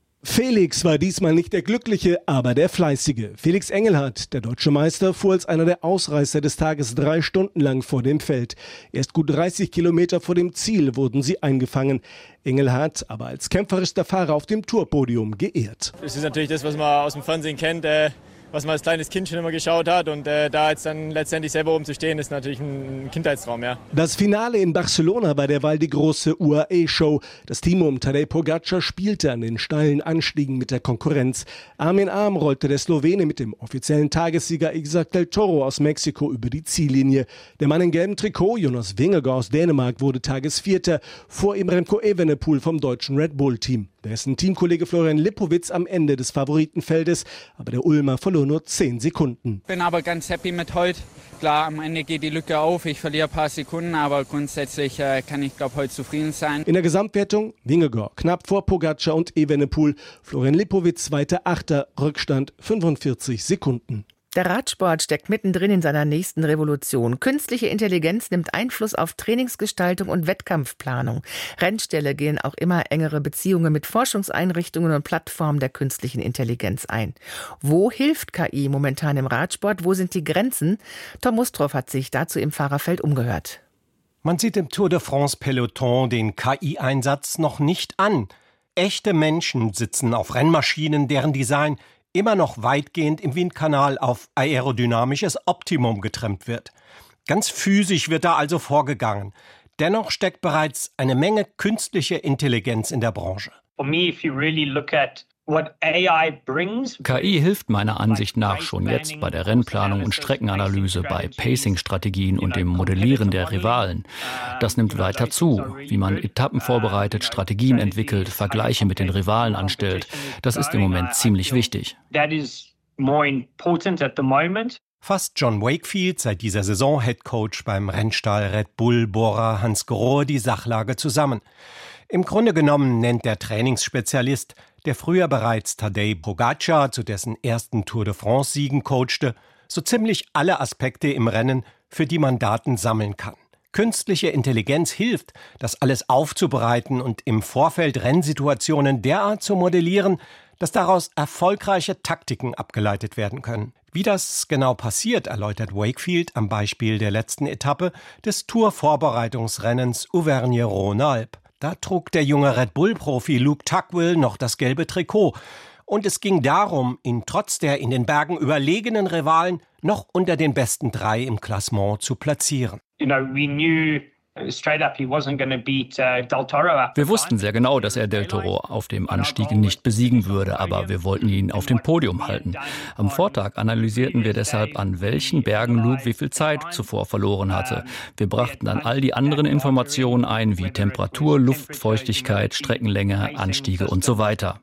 Felix war diesmal nicht der Glückliche, aber der Fleißige. Felix Engelhardt, der deutsche Meister, fuhr als einer der Ausreißer des Tages drei Stunden lang vor dem Feld. Erst gut dreißig Kilometer vor dem Ziel wurden sie eingefangen. Engelhardt, aber als kämpferischster Fahrer auf dem Tourpodium geehrt. Das ist natürlich das, was man aus dem Fernsehen kennt, äh, was man als kleines Kind schon immer geschaut hat. Und äh, da jetzt dann letztendlich selber oben zu stehen, ist natürlich ein Kindheitstraum, ja. Das Finale in Barcelona war derweil die große U A E-Show. Das Team um Tadej Pogačar spielte an den steilen Anstiegen mit der Konkurrenz. Arm in Arm rollte der Slowene mit dem offiziellen Tagessieger Isaac del Toro aus Mexiko über die Ziellinie. Der Mann in gelbem Trikot, Jonas Vingegaard aus Dänemark, wurde Tagesvierter. Vor ihm Remco Evenepoel vom deutschen Red Bull-Team. Dessen Teamkollege Florian Lipowitz am Ende des Favoritenfeldes, aber der Ulmer verlor nur zehn Sekunden. Ich bin aber ganz happy mit heute. Klar, am Ende geht die Lücke auf, ich verliere ein paar Sekunden, aber grundsätzlich äh, kann ich, glaube heute zufrieden sein. In der Gesamtwertung Vingegaard knapp vor Pogačar und Evenepoel. Florian Lipowitz zweiter Achter, Rückstand fünfundvierzig Sekunden. Der Radsport steckt mittendrin in seiner nächsten Revolution. Künstliche Intelligenz nimmt Einfluss auf Trainingsgestaltung und Wettkampfplanung. Rennställe gehen auch immer engere Beziehungen mit Forschungseinrichtungen und Plattformen der künstlichen Intelligenz ein. Wo hilft K I momentan im Radsport? Wo sind die Grenzen? Tom Mustroff hat sich dazu im Fahrerfeld umgehört. Man sieht im Tour de France Peloton den K I-Einsatz noch nicht an. Echte Menschen sitzen auf Rennmaschinen, deren Design immer noch weitgehend im Windkanal auf aerodynamisches Optimum getrimmt wird. Ganz physisch wird da also vorgegangen. Dennoch steckt bereits eine Menge künstliche Intelligenz in der Branche. For me, if you really look at what A I brings, K I hilft meiner Ansicht nach schon jetzt bei der Rennplanung und Streckenanalyse, bei Pacing-Strategien und dem Modellieren der Rivalen. Das nimmt weiter zu, wie man Etappen vorbereitet, Strategien entwickelt, Vergleiche mit den Rivalen anstellt. Das ist im Moment ziemlich wichtig. That is more important at the moment. Fasst John Wakefield, seit dieser Saison Headcoach beim Rennstall Red Bull Bora Hansgrohe, die Sachlage zusammen. Im Grunde genommen nennt der Trainingsspezialist, der früher bereits Tadej Pogačar zu dessen ersten Tour de France-Siegen coachte, so ziemlich alle Aspekte im Rennen, für die man Daten sammeln kann. Künstliche Intelligenz hilft, das alles aufzubereiten und im Vorfeld Rennsituationen derart zu modellieren, dass daraus erfolgreiche Taktiken abgeleitet werden können. Wie das genau passiert, erläutert Wakefield am Beispiel der letzten Etappe des Tour-Vorbereitungsrennens Auvergne-Rhône-Alpes. Da trug der junge Red Bull-Profi Luke Tugwell noch das gelbe Trikot. Und es ging darum, ihn trotz der in den Bergen überlegenen Rivalen noch unter den besten drei im Klassement zu platzieren. You know, we knew straight up he wasn't going to beat uh, Del Toro. Wir wussten sehr genau, dass er Del Toro auf dem Anstieg nicht besiegen würde, aber wir wollten ihn auf dem Podium halten. Am Vortag analysierten wir deshalb, an welchen Bergen Luke wie viel Zeit zuvor verloren hatte. Wir brachten dann all die anderen Informationen ein, wie Temperatur, Luftfeuchtigkeit, Streckenlänge, Anstiege und so weiter.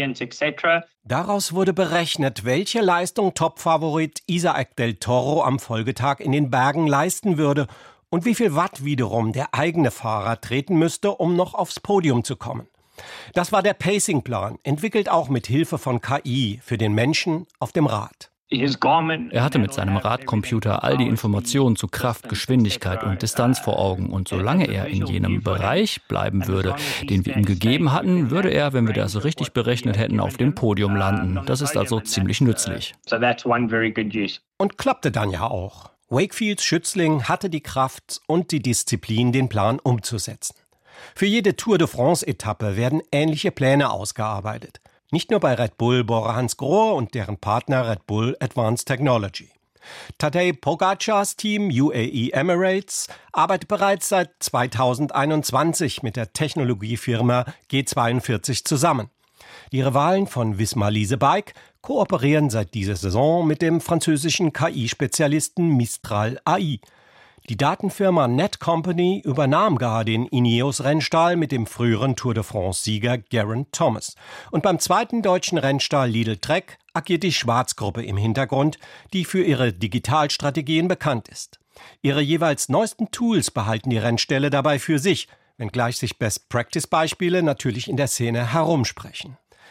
Daraus wurde berechnet, welche Leistung Topfavorit Isaac Del Toro am Folgetag in den Bergen leisten würde und wie viel Watt wiederum der eigene Fahrer treten müsste, um noch aufs Podium zu kommen. Das war der Pacing-Plan, entwickelt auch mit Hilfe von K I für den Menschen auf dem Rad. Er hatte mit seinem Radcomputer all die Informationen zu Kraft, Geschwindigkeit und Distanz vor Augen. Und solange er in jenem Bereich bleiben würde, den wir ihm gegeben hatten, würde er, wenn wir das richtig berechnet hätten, auf dem Podium landen. Das ist also ziemlich nützlich. Und klappte dann ja auch. Wakefields Schützling hatte die Kraft und die Disziplin, den Plan umzusetzen. Für jede Tour de France-Etappe werden ähnliche Pläne ausgearbeitet. Nicht nur bei Red Bull Bora Hansgrohe und deren Partner Red Bull Advanced Technology. Tadej Pogačars Team U A E Emirates arbeitet bereits seit zweitausendeinundzwanzig mit der Technologiefirma G zweiundvierzig zusammen. Die Rivalen von Visma Lease Bike kooperieren seit dieser Saison mit dem französischen K I-Spezialisten Mistral A I. Die Datenfirma Netcompany übernahm gar den Ineos-Rennstall mit dem früheren Tour de France-Sieger Geraint Thomas. Und beim zweiten deutschen Rennstall Lidl Trek agiert die Schwarz-Gruppe im Hintergrund, die für ihre Digitalstrategien bekannt ist. Ihre jeweils neuesten Tools behalten die Rennställe dabei für sich, wenngleich sich Best-Practice-Beispiele natürlich in der Szene herumsprechen.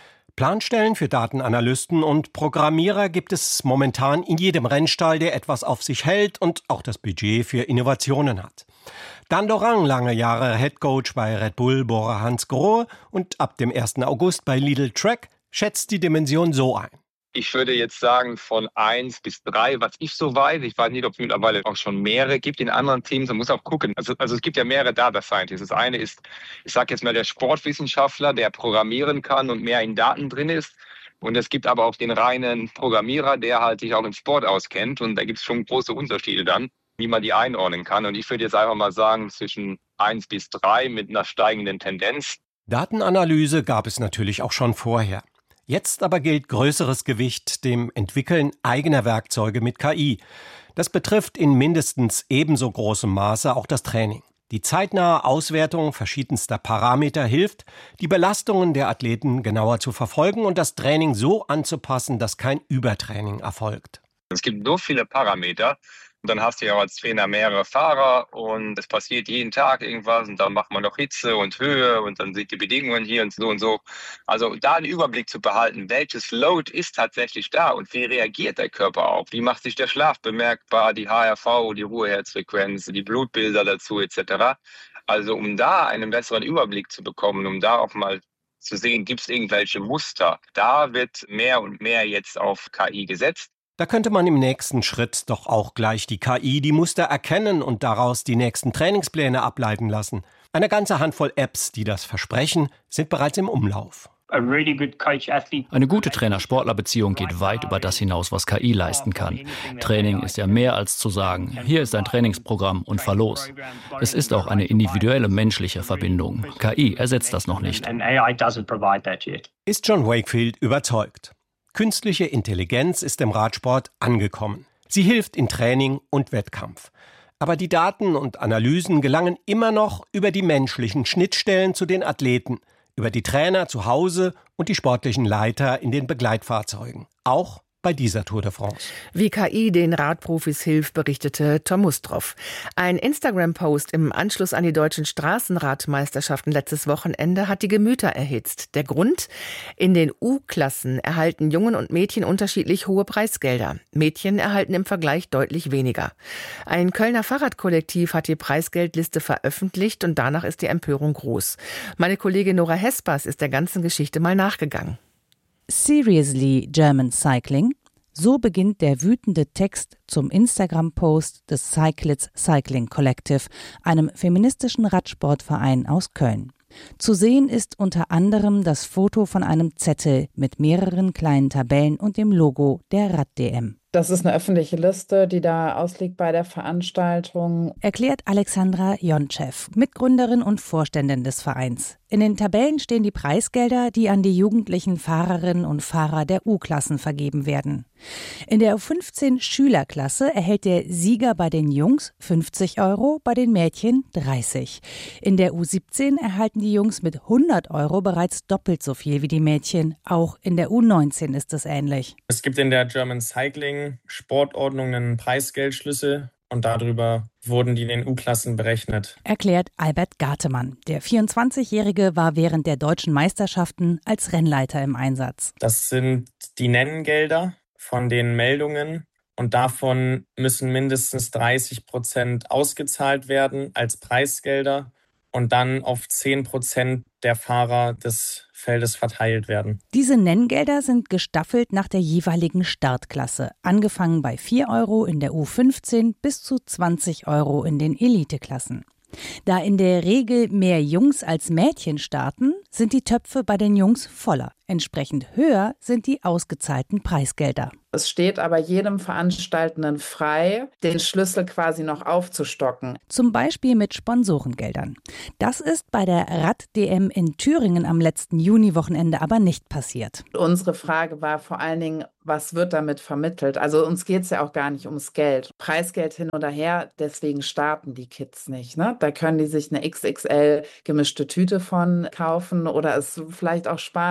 Planstellen für Datenanalysten und Programmierer gibt es momentan in jedem Rennstall, der etwas auf sich hält und auch das Budget für Innovationen hat. Dan Dorang, lange Jahre Headcoach bei Red Bull, Bora Hansgrohe und ab dem ersten August bei Lidl Track, schätzt die Dimension so ein. Ich würde jetzt sagen von eins bis drei, was ich so weiß. Ich weiß nicht, ob es mittlerweile auch schon mehrere gibt in anderen Teams. Man muss auch gucken. Also, also es gibt ja mehrere Data Scientists. Das eine ist, ich sage jetzt mal, der Sportwissenschaftler, der programmieren kann und mehr in Daten drin ist. Und es gibt aber auch den reinen Programmierer, der halt sich auch im Sport auskennt. Und da gibt es schon große Unterschiede dann, wie man die einordnen kann. Und ich würde jetzt einfach mal sagen, zwischen eins bis drei mit einer steigenden Tendenz. Datenanalyse gab es natürlich auch schon vorher. Jetzt aber gilt größeres Gewicht dem Entwickeln eigener Werkzeuge mit K I. Das betrifft in mindestens ebenso großem Maße auch das Training. Die zeitnahe Auswertung verschiedenster Parameter hilft, die Belastungen der Athleten genauer zu verfolgen und das Training so anzupassen, dass kein Übertraining erfolgt. Es gibt so viele Parameter. Und dann hast du ja als Trainer mehrere Fahrer und es passiert jeden Tag irgendwas und dann macht man noch Hitze und Höhe und dann sind die Bedingungen hier und so und so. Also da einen Überblick zu behalten, welches Load ist tatsächlich da und wie reagiert der Körper auf? Wie macht sich der Schlaf bemerkbar, die H R V, die Ruheherzfrequenz, die Blutbilder dazu et cetera. Also um da einen besseren Überblick zu bekommen, um da auch mal zu sehen, gibt es irgendwelche Muster. Da wird mehr und mehr jetzt auf K I gesetzt. Da könnte man im nächsten Schritt doch auch gleich die K I die Muster erkennen und daraus die nächsten Trainingspläne ableiten lassen. Eine ganze Handvoll Apps, die das versprechen, sind bereits im Umlauf. Eine gute Trainer-Sportler-Beziehung geht weit über das hinaus, was K I leisten kann. Training ist ja mehr als zu sagen, hier ist ein Trainingsprogramm und fahr los. Es ist auch eine individuelle menschliche Verbindung. K I ersetzt das noch nicht. Ist John Wakefield überzeugt. Künstliche Intelligenz ist im Radsport angekommen. Sie hilft in Training und Wettkampf. Aber die Daten und Analysen gelangen immer noch über die menschlichen Schnittstellen zu den Athleten, über die Trainer zu Hause und die sportlichen Leiter in den Begleitfahrzeugen. Auch bei dieser Tour de France. Wie K I den Radprofis hilft, berichtete Tom Mustroff. Ein Instagram-Post im Anschluss an die deutschen Straßenradmeisterschaften letztes Wochenende hat die Gemüter erhitzt. Der Grund? In den U-Klassen erhalten Jungen und Mädchen unterschiedlich hohe Preisgelder. Mädchen erhalten im Vergleich deutlich weniger. Ein Kölner Fahrradkollektiv hat die Preisgeldliste veröffentlicht und danach ist die Empörung groß. Meine Kollegin Nora Hespers ist der ganzen Geschichte mal nachgegangen. Seriously German Cycling? So beginnt der wütende Text zum Instagram-Post des Cyclits Cycling Collective, einem feministischen Radsportverein aus Köln. Zu sehen ist unter anderem das Foto von einem Zettel mit mehreren kleinen Tabellen und dem Logo der Rad-D M. Das ist eine öffentliche Liste, die da ausliegt bei der Veranstaltung. Erklärt Alexandra Jontschew, Mitgründerin und Vorständin des Vereins. In den Tabellen stehen die Preisgelder, die an die jugendlichen Fahrerinnen und Fahrer der U-Klassen vergeben werden. In der U fünfzehn Schülerklasse erhält der Sieger bei den Jungs fünfzig Euro, bei den Mädchen dreißig. In der U siebzehn erhalten die Jungs mit hundert Euro bereits doppelt so viel wie die Mädchen. Auch in der U neunzehn ist es ähnlich. Es gibt in der German Cycling Sportordnung einen Preisgeldschlüssel und darüber wurden die in den U-Klassen berechnet. Erklärt Albert Gartemann. Der vierundzwanzigjährige war während der deutschen Meisterschaften als Rennleiter im Einsatz. Das sind die Nenngelder von den Meldungen und davon müssen mindestens dreißig Prozent ausgezahlt werden als Preisgelder und dann auf zehn Prozent der Fahrer des Feldes verteilt werden. Diese Nenngelder sind gestaffelt nach der jeweiligen Startklasse, angefangen bei vier Euro in der U fünfzehn bis zu zwanzig Euro in den Eliteklassen. Da in der Regel mehr Jungs als Mädchen starten, sind die Töpfe bei den Jungs voller. Entsprechend höher sind die ausgezahlten Preisgelder. Es steht aber jedem Veranstaltenden frei, den Schlüssel quasi noch aufzustocken. Zum Beispiel mit Sponsorengeldern. Das ist bei der Rad-D M in Thüringen am letzten Juniwochenende aber nicht passiert. Unsere Frage war vor allen Dingen, was wird damit vermittelt? Also uns geht es ja auch gar nicht ums Geld. Preisgeld hin oder her, deswegen starten die Kids nicht. Ne? Da können die sich eine X X L gemischte Tüte von kaufen oder es vielleicht auch sparen, was auch immer.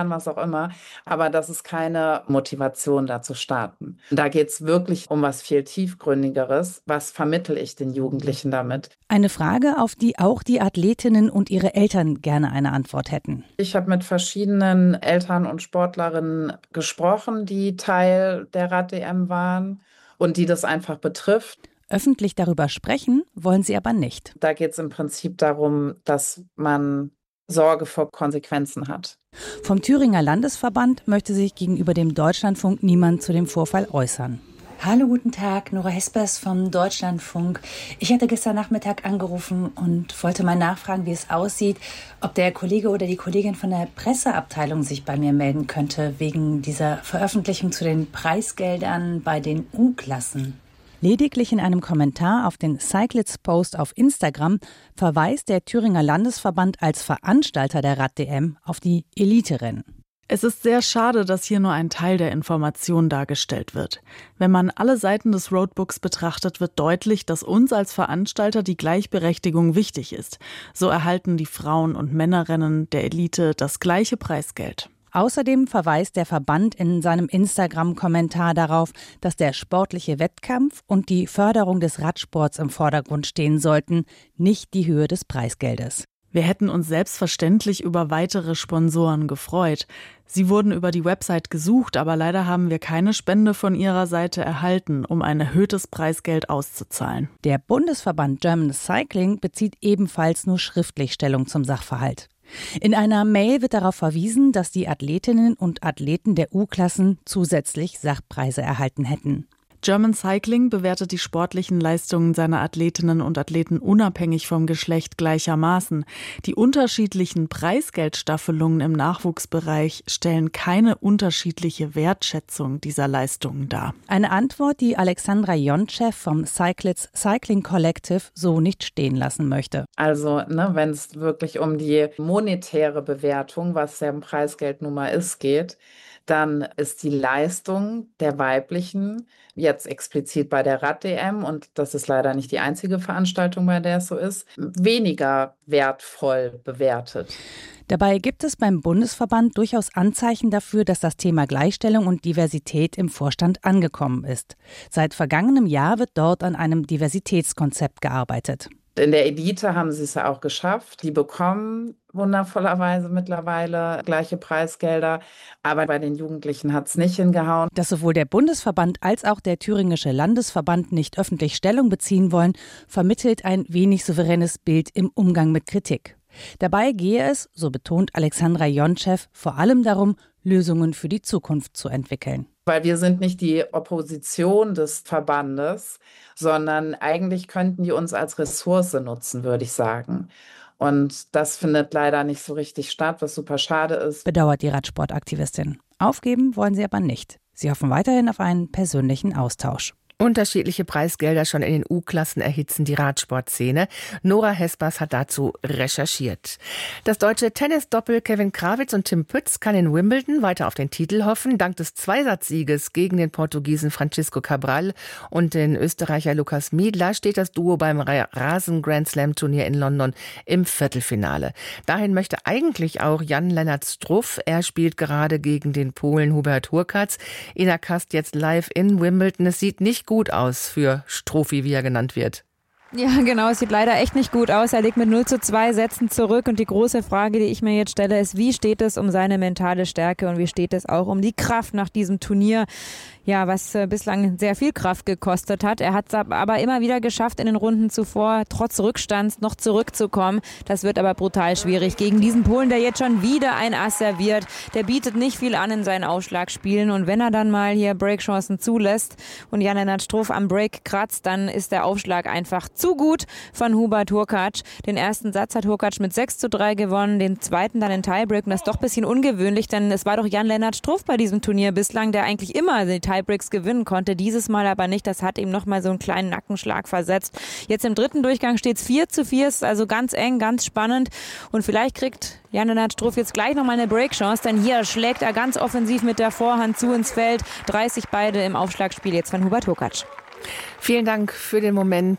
Probleme. Aber das ist keine Motivation, da zu starten. Da geht es wirklich um was viel Tiefgründigeres. Was vermittle ich den Jugendlichen damit? Eine Frage, auf die auch die Athletinnen und ihre Eltern gerne eine Antwort hätten. Ich habe mit verschiedenen Eltern und Sportlerinnen gesprochen, die Teil der Rad-D M waren und die das einfach betrifft. Öffentlich darüber sprechen wollen sie aber nicht. Da geht es im Prinzip darum, dass man Sorge vor Konsequenzen hat. Vom Thüringer Landesverband möchte sich gegenüber dem Deutschlandfunk niemand zu dem Vorfall äußern. Hallo, guten Tag, Nora Hespers vom Deutschlandfunk. Ich hatte gestern Nachmittag angerufen und wollte mal nachfragen, wie es aussieht, ob der Kollege oder die Kollegin von der Presseabteilung sich bei mir melden könnte, wegen dieser Veröffentlichung zu den Preisgeldern bei den U-Klassen. Lediglich in einem Kommentar auf den Cyclits-Post auf Instagram verweist der Thüringer Landesverband als Veranstalter der Rad-D M auf die Elite-Rennen. Es ist sehr schade, dass hier nur ein Teil der Information dargestellt wird. Wenn man alle Seiten des Roadbooks betrachtet, wird deutlich, dass uns als Veranstalter die Gleichberechtigung wichtig ist. So erhalten die Frauen- und Männerrennen der Elite das gleiche Preisgeld. Außerdem verweist der Verband in seinem Instagram-Kommentar darauf, dass der sportliche Wettkampf und die Förderung des Radsports im Vordergrund stehen sollten, nicht die Höhe des Preisgeldes. Wir hätten uns selbstverständlich über weitere Sponsoren gefreut. Sie wurden über die Website gesucht, aber leider haben wir keine Spende von ihrer Seite erhalten, um ein erhöhtes Preisgeld auszuzahlen. Der Bundesverband German Cycling bezieht ebenfalls nur schriftlich Stellung zum Sachverhalt. In einer Mail wird darauf verwiesen, dass die Athletinnen und Athleten der U-Klassen zusätzlich Sachpreise erhalten hätten. German Cycling bewertet die sportlichen Leistungen seiner Athletinnen und Athleten unabhängig vom Geschlecht gleichermaßen. Die unterschiedlichen Preisgeldstaffelungen im Nachwuchsbereich stellen keine unterschiedliche Wertschätzung dieser Leistungen dar. Eine Antwort, die Alexandra Jontschew vom Cyclits Cycling Collective so nicht stehen lassen möchte. Also, ne, wenn es wirklich um die monetäre Bewertung, was ja ein Preisgeld nun mal ist, geht, dann ist die Leistung der Weiblichen jetzt explizit bei der Rad-D M, und das ist leider nicht die einzige Veranstaltung, bei der es so ist, weniger wertvoll bewertet. Dabei gibt es beim Bundesverband durchaus Anzeichen dafür, dass das Thema Gleichstellung und Diversität im Vorstand angekommen ist. Seit vergangenem Jahr wird dort an einem Diversitätskonzept gearbeitet. In der Elite haben sie es ja auch geschafft. Die bekommen wundervollerweise mittlerweile gleiche Preisgelder. Aber bei den Jugendlichen hat es nicht hingehauen. Dass sowohl der Bundesverband als auch der Thüringische Landesverband nicht öffentlich Stellung beziehen wollen, vermittelt ein wenig souveränes Bild im Umgang mit Kritik. Dabei gehe es, so betont Alexandra Jontschew, vor allem darum, Lösungen für die Zukunft zu entwickeln. Weil wir sind nicht die Opposition des Verbandes, sondern eigentlich könnten die uns als Ressource nutzen, würde ich sagen. Und das findet leider nicht so richtig statt, was super schade ist. Bedauert die Radsportaktivistin. Aufgeben wollen sie aber nicht. Sie hoffen weiterhin auf einen persönlichen Austausch. Unterschiedliche Preisgelder schon in den U-Klassen erhitzen die Radsportszene. Nora Hespers hat dazu recherchiert. Das deutsche Tennisdoppel Kevin Krawitz und Tim Pütz kann in Wimbledon weiter auf den Titel hoffen. Dank des Zweisatzsieges gegen den Portugiesen Francisco Cabral und den Österreicher Lukas Miedler steht das Duo beim Rasen-Grand-Slam-Turnier in London im Viertelfinale. Dahin möchte eigentlich auch Jan-Lennart Struff. Er spielt gerade gegen den Polen Hubert Hurkacz. Ina Kast jetzt live in Wimbledon. Es sieht nicht gut aus für Struffi, wie er genannt wird. Ja, genau, es sieht leider echt nicht gut aus. Er liegt mit null zu zwei Sätzen zurück und die große Frage, die ich mir jetzt stelle, ist, wie steht es um seine mentale Stärke und wie steht es auch um die Kraft nach diesem Turnier? Ja, was äh, bislang sehr viel Kraft gekostet hat. Er hat es aber immer wieder geschafft, in den Runden zuvor trotz Rückstands noch zurückzukommen. Das wird aber brutal schwierig gegen diesen Polen, der jetzt schon wieder ein Ass serviert. Der bietet nicht viel an in seinen Aufschlagspielen und wenn er dann mal hier Breakchancen zulässt und Jan-Lennart Struff am Break kratzt, dann ist der Aufschlag einfach zu gut von Hubert Hurkacz. Den ersten Satz hat Hurkacz mit sechs zu drei gewonnen, den zweiten dann in Tiebreak und das ist doch ein bisschen ungewöhnlich, denn es war doch Jan-Lennart Struff bei diesem Turnier bislang, der eigentlich immer die Tiebreaks gewinnen konnte, dieses Mal aber nicht. Das hat ihm nochmal so einen kleinen Nackenschlag versetzt. Jetzt im dritten Durchgang steht es vier zu vier, ist also ganz eng, ganz spannend und vielleicht kriegt Jan-Lennart Struff jetzt gleich nochmal eine Breakchance, denn hier schlägt er ganz offensiv mit der Vorhand zu ins Feld. dreißig beide im Aufschlagspiel jetzt von Hubert Hurkacz. Vielen Dank für den Moment.